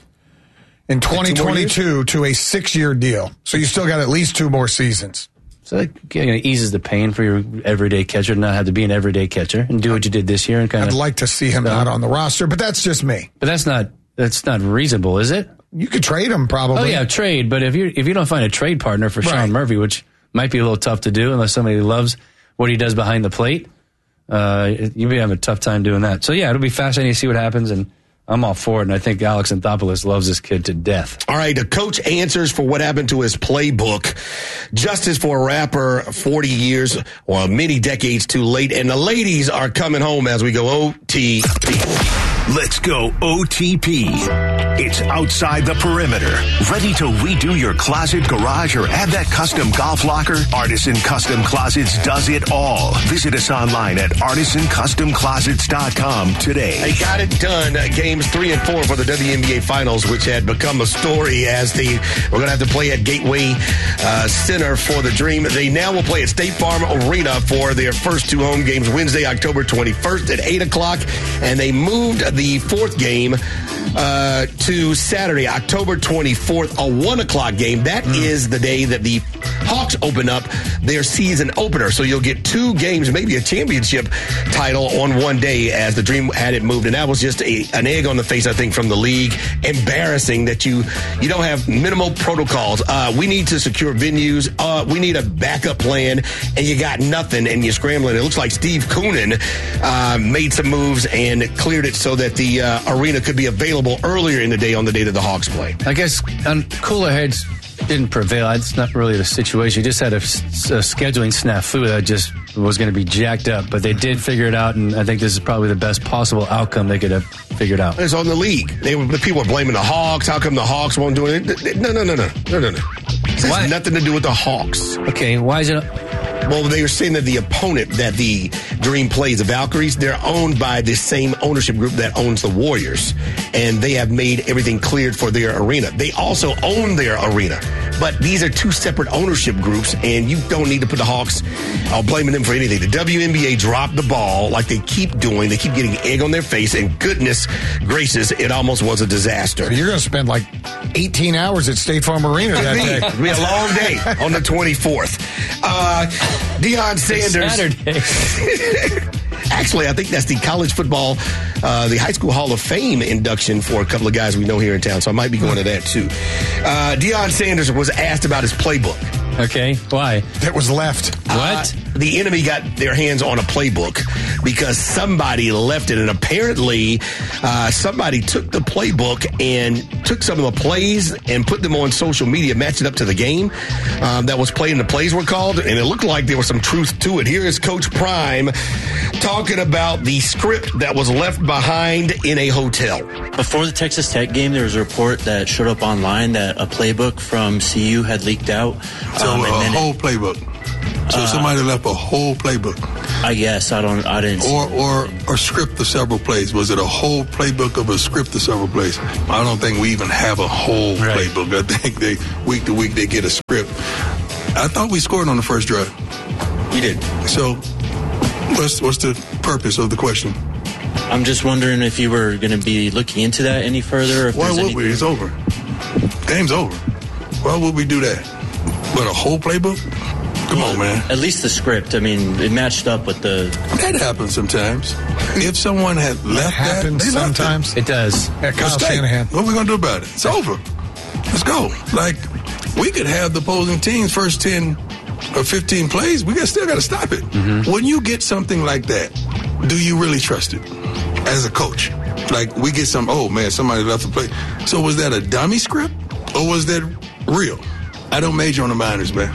in twenty twenty-two to a six-year deal. So you still got at least two more seasons. So it you know, eases the pain for your everyday catcher to not have to be an everyday catcher and do what you did this year. And kind I'd of, like to see him not on the roster, but that's just me. But that's not that's not reasonable, is it? You could trade him probably. Oh yeah, trade. But if you if you don't find a trade partner for right. Sean Murphy, which might be a little tough to do unless somebody loves what he does behind the plate, uh, you'll be having a tough time doing that. So yeah, it'll be fascinating to see what happens, and I'm all for it, and I think Alex Anthopoulos loves this kid to death. All right, the coach answers for what happened to his playbook. Justice for a rapper forty years or many decades too late, and the ladies are coming home as we go O T P. Let's go O T P. It's Outside the Perimeter. Ready to redo your closet, garage, or add that custom golf locker? Artisan Custom Closets does it all. Visit us online at artisan custom closets dot com today. They got it done. Games three and four for the W N B A Finals, which had become a story as the we're going to have to play at Gateway uh, Center for the Dream. They now will play at State Farm Arena for their first two home games Wednesday, October twenty-first at eight o'clock, and they moved the fourth game uh, to Saturday, October twenty-fourth, a one o'clock game. That mm. is the day that the Hawks open up their season opener. So you'll get two games, maybe a championship title on one day as the Dream had it moved. And that was just a, an egg on the face, I think, from the league. Embarrassing that you you don't have minimal protocols. Uh, we need to secure venues. Uh, we need a backup plan. And you got nothing, and you're scrambling. It looks like Steve Koonin uh, made some moves and cleared it so that the uh, arena could be available earlier in the day on the day that the Hawks play. I guess um, cooler heads didn't prevail. It's not really the situation. You just had a, a scheduling snafu that just was going to be jacked up, but they did figure it out, and I think this is probably the best possible outcome they could have figured out. It's on the league. They were, the people were blaming the Hawks. How come the Hawks won't do it? No, no, no, no, no, no, no. This has nothing to do with the Hawks. Okay, why is it? Well, they were saying that the opponent that the Dream plays, the Valkyries, they're owned by the same ownership group that owns the Warriors. And they have made everything cleared for their arena. They also own their arena. But these are two separate ownership groups, and you don't need to put the Hawks, uh, blaming them for anything. The W N B A dropped the ball like they keep doing. They keep getting egg on their face, and goodness gracious, it almost was a disaster. So you're going to spend like eighteen hours at State Farm Arena that day. It'll be a long day on the twenty-fourth. Uh, Deion Sanders. Saturday. Actually, I think that's the college football, uh, the high school Hall of Fame induction for a couple of guys we know here in town. So I might be going to that too. Uh, Deion Sanders was asked about his playbook. Okay, why? That was left. What? Uh, the enemy got their hands on a playbook because somebody left it. And apparently, uh, somebody took the playbook and took some of the plays and put them on social media, matched it up to the game um, that was played and the plays were called. And it looked like there was some truth to it. Here is Coach Prime talking about the script that was left behind in a hotel. Before the Texas Tech game, there was a report that showed up online that a playbook from C U had leaked out. So um, a and whole it, playbook. So uh, somebody left a whole playbook. I guess I don't. I didn't. Or or or script of several plays. Was it a whole playbook of a script of several plays? I don't think we even have a whole right. playbook. I think they week to week they get a script. I thought we scored on the first drive. We did. So what's what's the purpose of the question? I'm just wondering if you were going to be looking into that any further. Or if Why would anything... we? It's over. Game's over. Why would we do that? But a whole playbook? Come well, on, man. At least the script. I mean, it matched up with the... That happens sometimes. If someone had left that happens that, sometimes. It does. Yeah, Kyle Shanahan. What are we going to do about it? It's over. Let's go. Like, we could have the opposing team's first ten or fifteen plays. We got, still got to stop it. Mm-hmm. When you get something like that, do you really trust it as a coach? Like, we get some, oh, man, somebody left the play. So was that a dummy script or was that real? I don't major on the minors, man.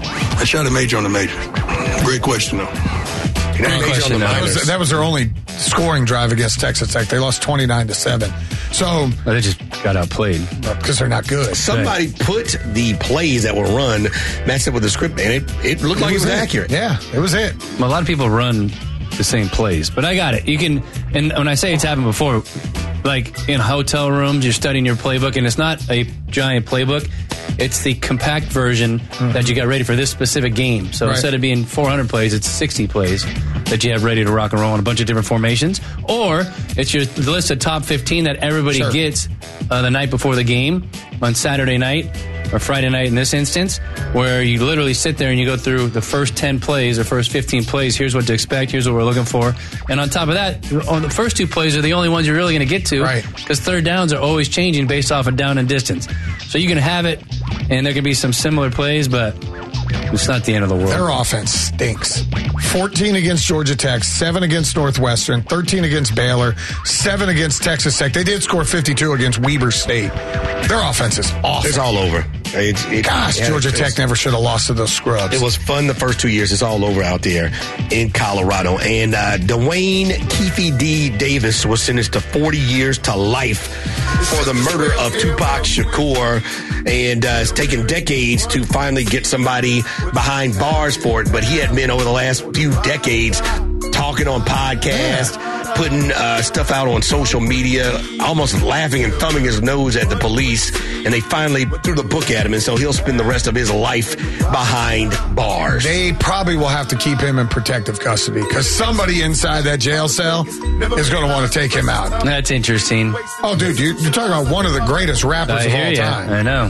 I try to major on the major. Great question, though. Great question. That was, that was their only scoring drive against Texas Tech. They lost twenty-nine to seven. So well, they just got outplayed because they're not good. Somebody right. put the plays that were run matched up with the script, and it, it looked it like was it was it. accurate. Yeah, it was it. Well, a lot of people run the same plays, but I got it. You can, and when I say it's happened before, like in hotel rooms, you're studying your playbook, and it's not a giant playbook. It's the compact version mm-hmm. that you got ready for this specific game. So right. instead of being four hundred plays, it's sixty plays that you have ready to rock and roll in a bunch of different formations. Or it's your the list of top fifteen that everybody sure. gets uh, the night before the game on Saturday night or Friday night in this instance, where you literally sit there and you go through the first ten plays or first fifteen plays. Here's what to expect. Here's what we're looking for. And on top of that, on the first two plays are the only ones you're really going to get to because right. third downs are always changing based off of down and distance. So you can have it, and there could be some similar plays, but it's not the end of the world. Their offense stinks. fourteen against Georgia Tech, seven against Northwestern, thirteen against Baylor, seven against Texas Tech. They did score fifty-two against Weber State. Their offense is awful. It's all over. It, it, Gosh, yeah, Georgia Tech never should have lost to those scrubs. It was fun the first two years. It's all over out there in Colorado. And uh, Dwayne Keefe D. Davis was sentenced to forty years to life for the murder of Tupac Shakur. And uh, it's taken decades to finally get somebody behind bars for it. But he had been over the last few decades talking on podcasts, yeah. putting uh, stuff out on social media, almost laughing and thumbing his nose at the police. And they finally threw the book at him. And so he'll spend the rest of his life behind bars. They probably will have to keep him in protective custody because somebody inside that jail cell is going to want to take him out. That's interesting. Oh, dude, you're, you're talking about one of the greatest rappers I of hear all you. time. I know.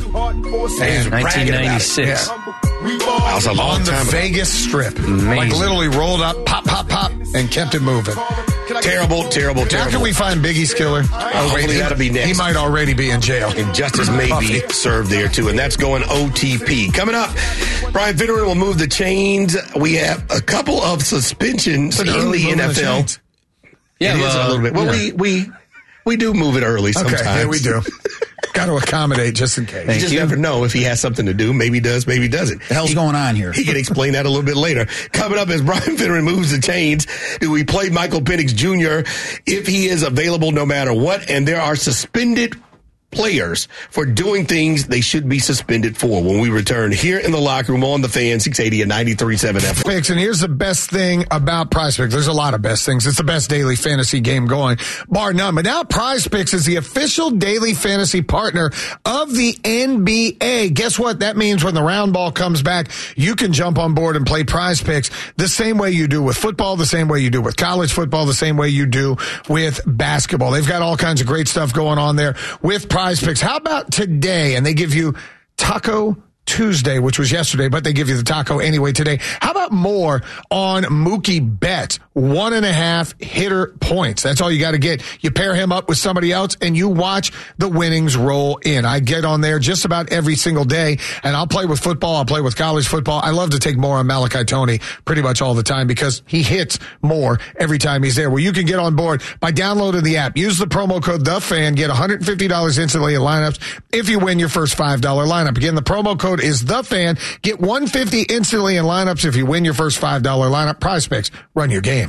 And nineteen ninety-six. That was a long on the time Vegas Strip. Amazing. Like literally rolled up, pop, pop, pop, and kept it moving. Terrible, terrible, terrible. How can we find Biggie's killer? Oh, hopefully that'll be next. He might already be in jail. And justice may be served there, too. And that's going O T P. Coming up, Brian Fitterer will move the chains. We have a couple of suspensions in the N F L. Yeah, it well, is a little bit. Well, yeah. we, we, we do move it early sometimes. Okay, yeah, we do. Got to accommodate just in case. You just never know if he has something to do. Maybe he does, maybe he doesn't. The hell's he, going on here? He can explain that a little bit later. Coming up, as Brian Finneran moves the chains, do we play Michael Penix Junior if he is available no matter what? And there are suspended players for doing things they should be suspended for when we return here in the locker room on the Fan, six eighty and ninety-three point seven F M. And here's the best thing about Prize Picks. There's a lot of best things. It's the best daily fantasy game going, bar none. But now Prize Picks is the official daily fantasy partner of the N B A. Guess what? That means when the round ball comes back, you can jump on board and play Prize Picks the same way you do with football, the same way you do with college football, the same way you do with basketball. They've got all kinds of great stuff going on there with Prize Picks. How about today? And they give you Taco Tuesday, which was yesterday, but they give you the taco anyway today. How about more on Mookie Betts? One and a half hitter points. That's all you got to get. You pair him up with somebody else and you watch the winnings roll in. I get on there just about every single day, and I'll play with football. I'll play with college football. I love to take more on Malachi Toney pretty much all the time because he hits more every time he's there. Well, you can get on board by downloading the app. Use the promo code THEFAN. Get one hundred fifty dollars instantly in lineups if you win your first five dollars lineup. Again, the promo code is THEFAN. Get one hundred fifty dollars instantly in lineups if you win your first five dollars lineup. Prize Picks. Run your game.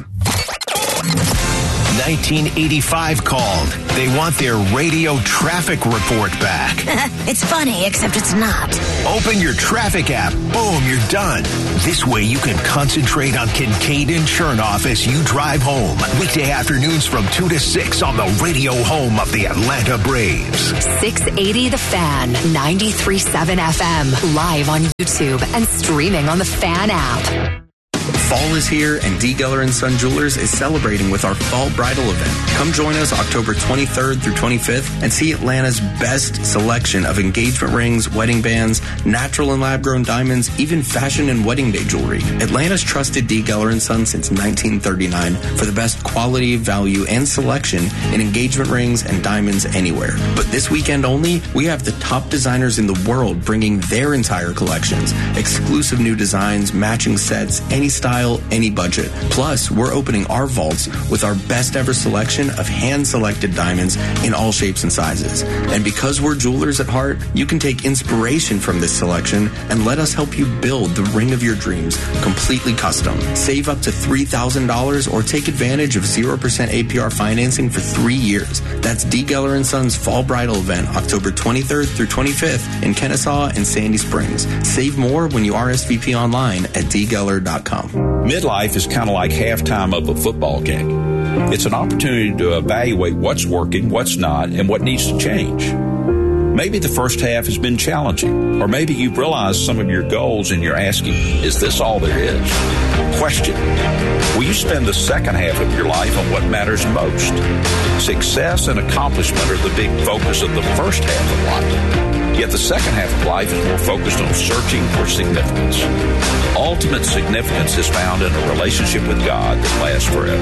nineteen eighty-five called. They want their radio traffic report back. It's funny, except it's not. Open your traffic app. Boom, you're done. This way you can concentrate on Kincaid and Chernoff as you drive home. Weekday afternoons from two to six on the radio home of the Atlanta Braves. six eighty The Fan, ninety-three point seven F M. Live on YouTube and streaming on the Fan app. Fall is here, and D. Geller and Son Jewelers is celebrating with our Fall Bridal event. Come join us October twenty-third through twenty-fifth and see Atlanta's best selection of engagement rings, wedding bands, natural and lab-grown diamonds, even fashion and wedding day jewelry. Atlanta's trusted D. Geller and Son since nineteen thirty-nine for the best quality, value, and selection in engagement rings and diamonds anywhere. But this weekend only, we have the top designers in the world bringing their entire collections, exclusive new designs, matching sets, any style, any budget. Plus, we're opening our vaults with our best ever selection of hand-selected diamonds in all shapes and sizes. And because we're jewelers at heart, you can take inspiration from this selection and let us help you build the ring of your dreams completely custom. Save up to three thousand dollars or take advantage of zero percent A P R financing for three years. That's D. Geller and Sons Fall Bridal Event, October twenty-third through twenty-fifth in Kennesaw and Sandy Springs. Save more when you R S V P online at d geller dot com. Midlife is kind of like halftime of a football game. It's an opportunity to evaluate what's working, what's not, and what needs to change. Maybe the first half has been challenging, or maybe you've realized some of your goals and you're asking, is this all there is? Question, will you spend the second half of your life on what matters most? Success and accomplishment are the big focus of the first half of life. Yet the second half of life is more focused on searching for significance. Ultimate significance is found in a relationship with God that lasts forever.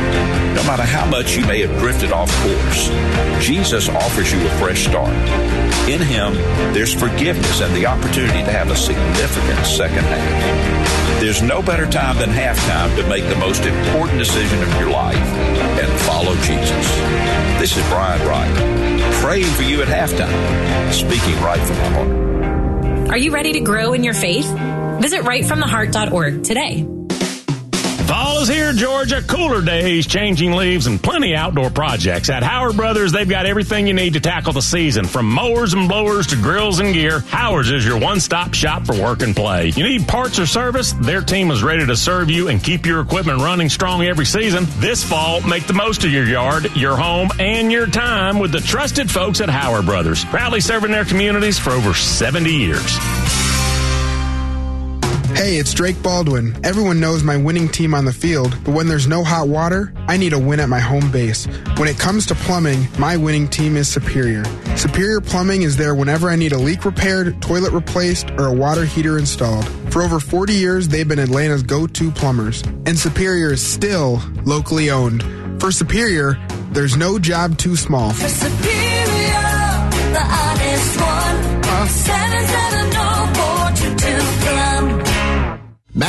No matter how much you may have drifted off course, Jesus offers you a fresh start. In Him, there's forgiveness and the opportunity to have a significant second half. There's no better time than halftime to make the most important decision of your life and follow Jesus. This is Brian Wright, praying for you at halftime, speaking right from the heart. Are you ready to grow in your faith? Visit right from the heart dot org today. Fall is here, Georgia. Cooler days, changing leaves, and plenty of outdoor projects. At Howard Brothers, they've got everything you need to tackle the season. From mowers and blowers to grills and gear, Howard's is your one-stop shop for work and play. You need parts or service? Their team is ready to serve you and keep your equipment running strong every season. This fall, make the most of your yard, your home, and your time with the trusted folks at Howard Brothers. Proudly serving their communities for over seventy years. Hey, it's Drake Baldwin. Everyone knows my winning team on the field, but when there's no hot water, I need a win at my home base. When it comes to plumbing, my winning team is Superior. Superior Plumbing is there whenever I need a leak repaired, toilet replaced, or a water heater installed. For over forty years, they've been Atlanta's go-to plumbers. And Superior is still locally owned. For Superior, there's no job too small. For Superior, the honest one, call seven seven zero four two two. Matt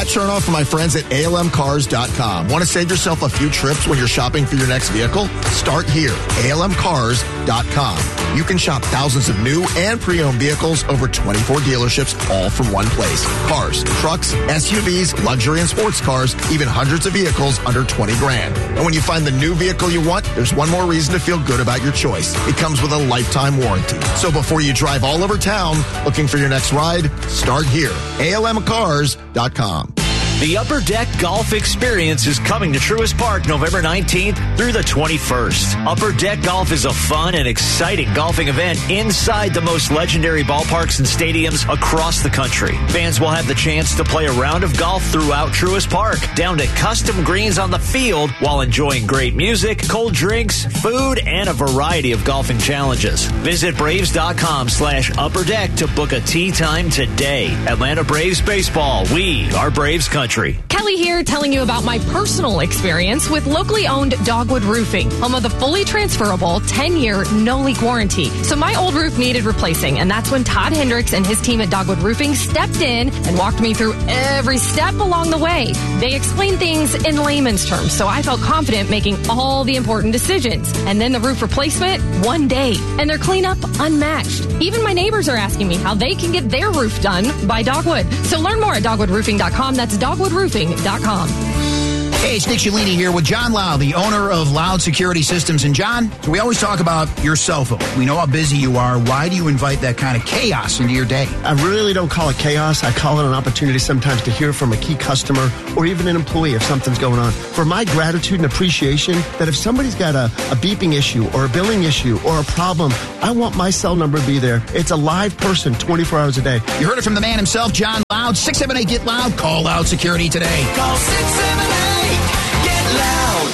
Matt Chernoff from my friends at A L M cars dot com. Want to save yourself a few trips when you're shopping for your next vehicle? Start here, A L M cars dot com. You can shop thousands of new and pre-owned vehicles over twenty-four dealerships, all from one place. Cars, trucks, S U Vs, luxury and sports cars, even hundreds of vehicles under twenty grand. And when you find the new vehicle you want, there's one more reason to feel good about your choice. It comes with a lifetime warranty. So before you drive all over town looking for your next ride, start here, A L M cars dot com. The Upper Deck Golf Experience is coming to Truist Park November nineteenth through the twenty-first. Upper Deck Golf is a fun and exciting golfing event inside the most legendary ballparks and stadiums across the country. Fans will have the chance to play a round of golf throughout Truist Park, down to custom greens on the field, while enjoying great music, cold drinks, food, and a variety of golfing challenges. Visit Braves.com slash Upper Deck to book a tee time today. Atlanta Braves Baseball. We are Braves Country. Kelly here telling you about my personal experience with locally owned Dogwood Roofing, home of the fully transferable ten-year no-leak warranty. So my old roof needed replacing, and that's when Todd Hendricks and his team at Dogwood Roofing stepped in and walked me through every step along the way. They explained things in layman's terms, so I felt confident making all the important decisions. And then the roof replacement, one day, and their cleanup unmatched. Even my neighbors are asking me how they can get their roof done by Dogwood. So learn more at dogwood roofing dot com. That's dogwood roofing dot com. Hey, it's Nick Cialini here with John Loud, the owner of Loud Security Systems. And John, we always talk about your cell phone. We know how busy you are. Why do you invite that kind of chaos into your day? I really don't call it chaos. I call it an opportunity sometimes to hear from a key customer or even an employee if something's going on. For my gratitude and appreciation that if somebody's got a, a beeping issue or a billing issue or a problem, I want my cell number to be there. It's a live person twenty-four hours a day. You heard it from the man himself, John Loud. six seven eight, get loud. Call Loud Security today. Call six seven eight, get loud.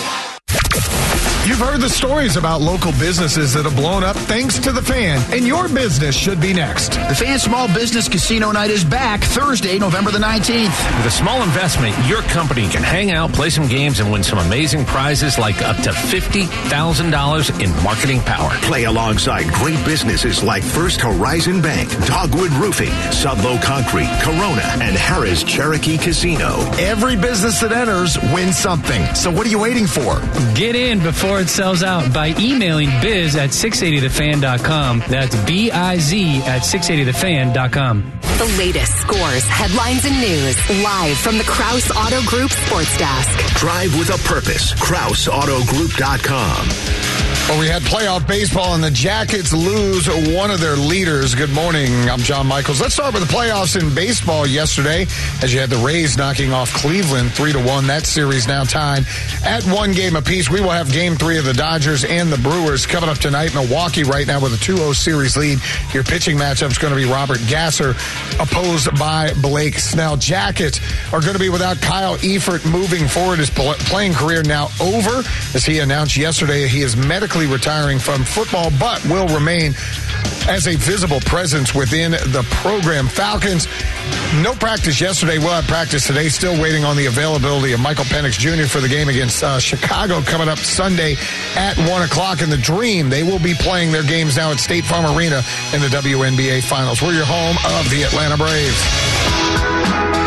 You've heard the stories about local businesses that have blown up thanks to the Fan, and your business should be next. The Fan Small Business Casino Night is back Thursday, November the nineteenth. With a small investment, your company can hang out, play some games, and win some amazing prizes like up to fifty thousand dollars in marketing power. Play alongside great businesses like First Horizon Bank, Dogwood Roofing, Sudlow Concrete, Corona, and Harrah's Cherokee Casino. Every business that enters wins something. So what are you waiting for? Get in before it sells out by emailing biz at six eighty the fan dot com. That's B I Z at six eighty the fan dot com. The latest scores, headlines, and news live from the Kraus Auto Group Sports Desk. Drive with a purpose. Kraus Auto Group dot com. Well, we had playoff baseball, and the Jackets lose one of their leaders. Good morning. I'm John Michaels. Let's start with the playoffs in baseball yesterday, as you had the Rays knocking off Cleveland three to one. That series now tied at one game apiece. We will have game three of the Dodgers and the Brewers coming up tonight. Milwaukee right now with a two oh series lead. Your pitching matchup is going to be Robert Gasser, opposed by Blake Snell. Jackets are going to be without Kyle Eifert moving forward. His playing career now over, as he announced yesterday he is medically retiring from football, but will remain as a visible presence within the program. Falcons, no practice yesterday. We'll have practice today. Still waiting on the availability of Michael Penix Junior for the game against uh, Chicago coming up Sunday at one o'clock. In the Dream, they will be playing their games now at State Farm Arena in the W N B A Finals. We're your home of the Atlanta Braves.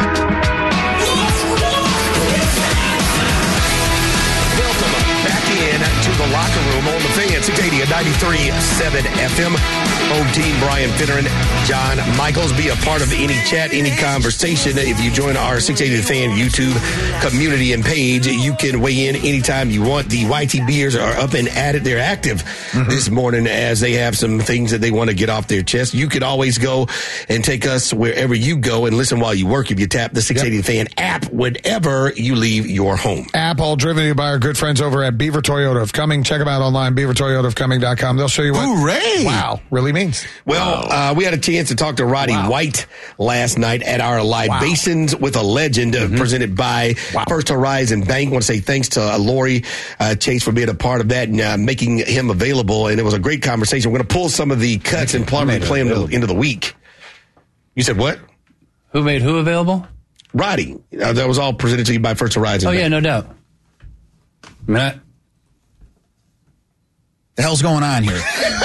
To the locker room on the Fan, six eighty at ninety-three point seven F M. Home team, Brian Finneran, John Michaels. Be a part of any chat, any conversation. If you join our six eighty The Fan YouTube community and page, you can weigh in anytime you want. The Y T Beers are up and at it. They're active mm-hmm. this morning as they have some things that they want to get off their chest. You could always go and take us wherever you go and listen while you work if you tap the six eighty yep. The Fan app whenever you leave your home. App all driven to you by our good friends over at Beaver Toyota of Cumming. Check them out online, beaver toyota of cumming dot com. They'll show you what Hooray! Wow really means. Well, wow. uh, we had a chance to talk to Roddy wow. White last night at our Libations wow. with a Legend mm-hmm. uh, presented by wow. First Horizon Bank. I want to say thanks to uh, Lori uh, Chase for being a part of that and uh, making him available. And it was a great conversation. We're going to pull some of the cuts and probably play them into, into the week. You said what? Who made who available? Roddy. Uh, that was all presented to you by First Horizon Oh, Bank. yeah, no doubt. Matt? The hell's going on here?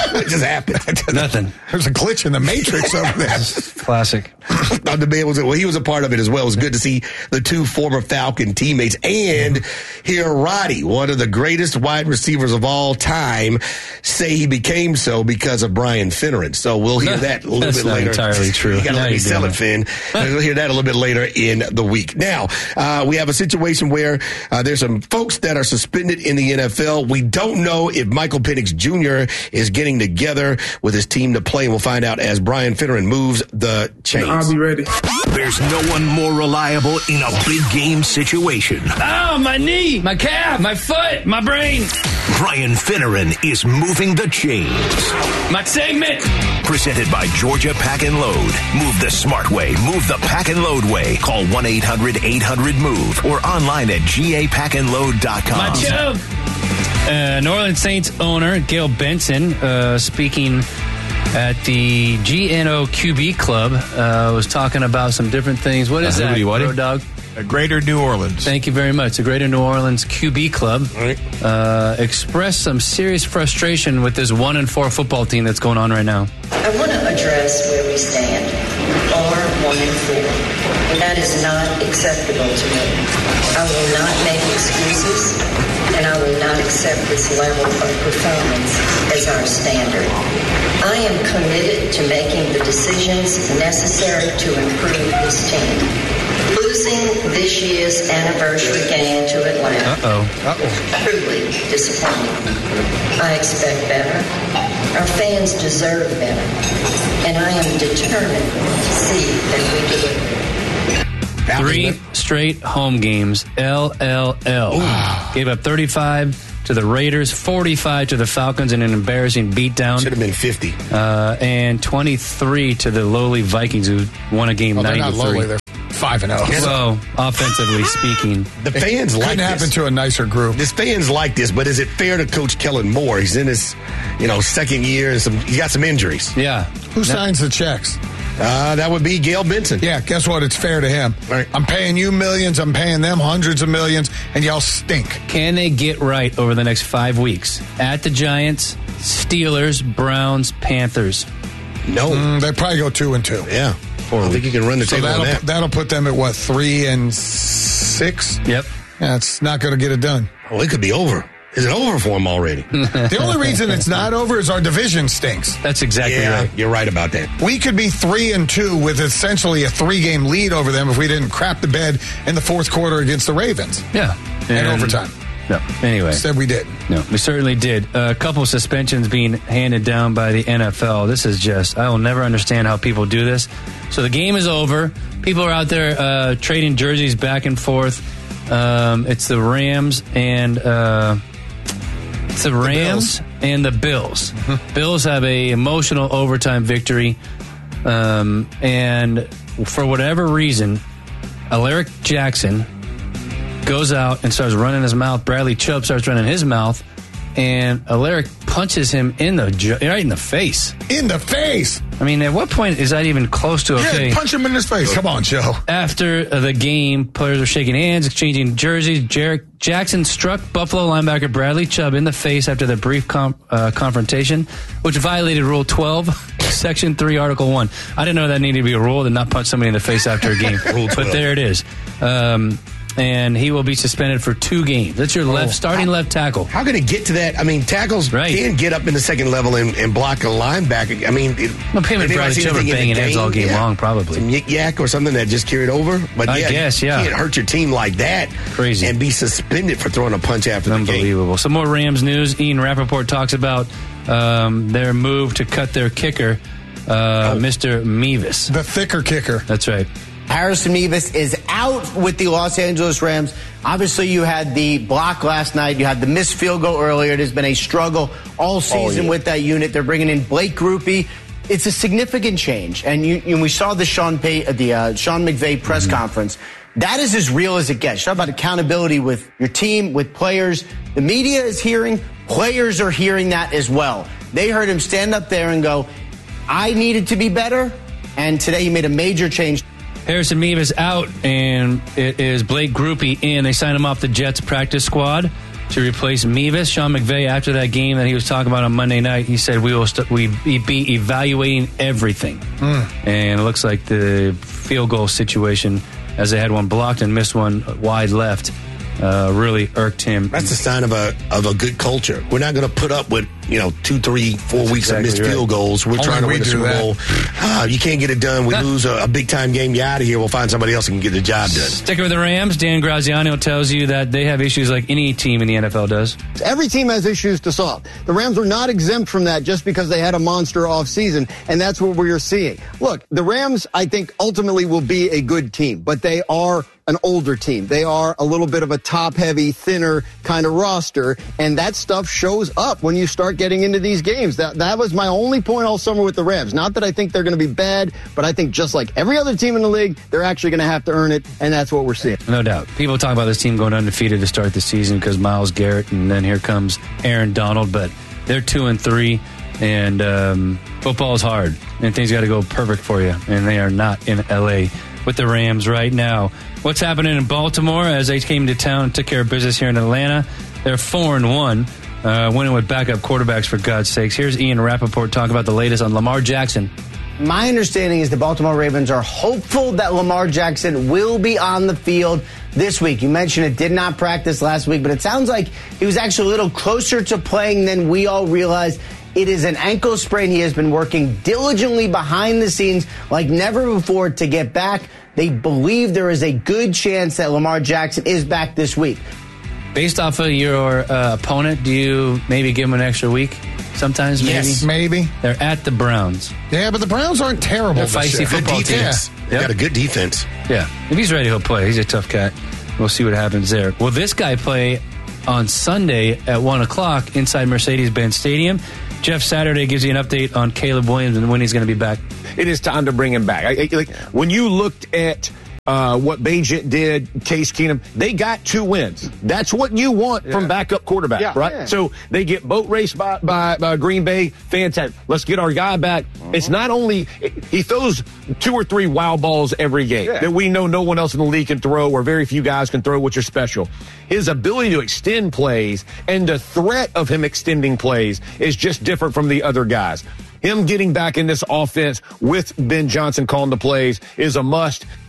What just happened? Nothing. There's a glitch in the matrix over there. Classic. The man was well. He was a part of it as well. It was good to see the two former Falcon teammates and hear Roddy, one of the greatest wide receivers of all time, say he became so because of Brian Finneran. So we'll hear that a little That's bit not later. entirely true. You got to Now let me you're sell doing it, Finn. We'll hear that a little bit later in the week. Now uh, we have a situation where uh, there's some folks that are suspended in the N F L. We don't know if Michael Penix Junior is getting together with his team to play. We'll find out as Brian Finneran moves the chains. I'll be ready. There's no one more reliable in a big game situation. Oh, my knee, my calf, my foot, my brain. Brian Finneran is moving the chains. My segment. Presented by Georgia Pack and Load. Move the smart way. Move the Pack and Load way. Call one eight hundred eight hundred move or online at G A pack and load dot com. My chub. Uh, New Orleans Saints owner Gail Benson, uh, speaking at the G N O Q B Club, uh, was talking about some different things. What is Uh, that, what? Road Dog? A Greater New Orleans. Thank you very much. The Greater New Orleans Q B Club uh, expressed some serious frustration with this one and four football team that's going on right now. I want to address where we stand. We are one and four, and that is not acceptable to me. I will not make excuses, and I will not accept this level of performance as our standard. I am committed to making the decisions necessary to improve this team. Losing this year's anniversary game to Atlanta. Uh-oh. Uh-oh. Truly disappointing. I expect better. Our fans deserve better. And I am determined to see that we do it. Three straight home games. L L L. Gave up thirty-five to the Raiders, forty-five to the Falcons in an embarrassing beatdown. Should have been fifty. Uh, and twenty-three to the lowly Vikings, who won a game Oh, they're nine not to lowly. three. They're five and oh. So, offensively speaking, The fans like Couldn't this. happen to a nicer group. This fans like this, but is it fair to Coach Kellen Moore? He's in his, you know, second year and some. He got some injuries. Yeah. Who signs the checks? Uh, that would be Gail Benson. Yeah, guess what? It's fair to him. Right. I'm paying you millions. I'm paying them hundreds of millions, and y'all stink. Can they get right over the next five weeks? At the Giants, Steelers, Browns, Panthers. No. Mm, they probably go two and two. Yeah. I think you can run the So table on that'll, that. that'll put them at what, three and six? Yep. Yeah, it's not going to get it done. Oh, it could be over. Is it over for him already? The only reason it's not over is our division stinks. That's exactly yeah, right. you're right about that. We could be three and two with essentially a three-game lead over them if we didn't crap the bed in the fourth quarter against the Ravens. Yeah. And, overtime. No. Anyway. Said we did. No, we certainly did. A couple suspensions being handed down by the N F L. This is just, I will never understand how people do this. So the game is over. People are out there uh, trading jerseys back and forth. Um, it's the Rams and uh, it's the Rams Bills. and the Bills. Bills have a emotional overtime victory, um, and for whatever reason, Alaric Jackson goes out and starts running his mouth. Bradley Chubb starts running his mouth, and Alaric punches him in the ju- right in the face. In the face. I mean, at what point is that even close to okay? Yeah, punch him in his face. Come on, Joe. After the game, players were shaking hands, exchanging jerseys. Jarek Jackson struck Buffalo linebacker Bradley Chubb in the face after the brief com- uh, confrontation, which violated Rule twelve, Section three, Article one. I didn't know that needed to be a rule to not punch somebody in the face after a game. But there it is. Um, and he will be suspended for two games. That's your left starting how, left tackle. How can it get to that? I mean, tackles right. can get up in the second level and, and block a linebacker. I mean, it, well, him and Bradley Chubb are banging heads all game yeah. long, probably. Some yik yak or something that just carried over. But I yeah, guess, yeah. You can't hurt your team like that. Crazy. And be suspended for throwing a punch after the game. Unbelievable. Some more Rams news. Ian Rappaport talks about um, their move to cut their kicker, uh, oh. Mister Mevis. The thicker kicker. That's right. Harrison Mevis is out with the Los Angeles Rams. Obviously, you had the block last night. You had the missed field goal earlier. It has been a struggle all season oh, yeah. with that unit. They're bringing in Blake Grupe. It's a significant change. And you, you, we saw the Sean, Pay, the, uh, Sean McVay press mm-hmm. conference. That is as real as it gets. Talk about accountability with your team, with players. The media is hearing. Players are hearing that as well. They heard him stand up there and go, I needed to be better. And today he made a major change. Harrison Mevis out, and it is Blake Grupe in. They signed him off the Jets practice squad. to replace Mevis. Sean McVay, after that game that he was talking about on Monday night, he said we will st- we be evaluating everything. Mm. And it looks like the field goal situation, as they had one blocked and missed one wide left, uh, really irked him. That's a sign of a of a good culture. We're not going to put up with, you know, two, three, four That's weeks exactly of missed right. field goals. We're Only trying to we win a do Super that. Bowl. Ah, you can't get it done. We lose a, a big-time game. You're out of here. We'll find somebody else who can get the job done. Sticking with the Rams, Dan Graziano tells you that they have issues like any team in the N F L does. Every team has issues to solve. The Rams are not exempt from that just because they had a monster offseason, and that's what we're seeing. Look, the Rams, I think, ultimately will be a good team, but they are an older team. They are a little bit of a top-heavy, thinner kind of roster, and that stuff shows up when you start getting into these games. That that was my only point all summer with the Rams. Not that I think they're going to be bad, but I think just like every other team in the league, they're actually going to have to earn it, and that's what we're seeing. No doubt. People talk about this team going undefeated to start the season because Myles Garrett, and then here comes Aaron Donald, but they're two and three, and um, football is hard, and things got to go perfect for you, and they are not in L A with the Rams right now. What's happening in Baltimore as they came to town and took care of business here in Atlanta? They're four and one, uh, winning with backup quarterbacks, for God's sakes. Here's Ian Rappaport talking about the latest on Lamar Jackson. My understanding is the Baltimore Ravens are hopeful that Lamar Jackson will be on the field this week. You mentioned it did not practice last week, but it sounds like he was actually a little closer to playing than we all realized. It is an ankle sprain. He has been working diligently behind the scenes like never before to get back. They believe there is a good chance that Lamar Jackson is back this week. Based off of your uh, opponent, do you maybe give him an extra week? Sometimes, maybe. Yes, maybe. They're at the Browns. Yeah, but the Browns aren't terrible. They're this feisty year. football Good team. defense. Yeah. They got a good defense. Yeah. If he's ready, he'll play. He's a tough cat. We'll see what happens there. Will this guy play on Sunday at one o'clock inside Mercedes-Benz Stadium? Jeff Saturday gives you an update on Caleb Williams and when he's going to be back. It is time to bring him back. I, I, like when you looked at uh, what Bagent did, Case Keenum, they got two wins. That's what you want yeah. from backup quarterback, yeah, right? Yeah. So they get boat raced by, by, by Green Bay. Fantastic. Let's get our guy back. Uh-huh. It's not only he throws two or three wow balls every game yeah. that we know no one else in the league can throw, or very few guys can throw, which are special. His ability to extend plays and the threat of him extending plays is just different from the other guys. Him getting back in this offense with Ben Johnson calling the plays is a must.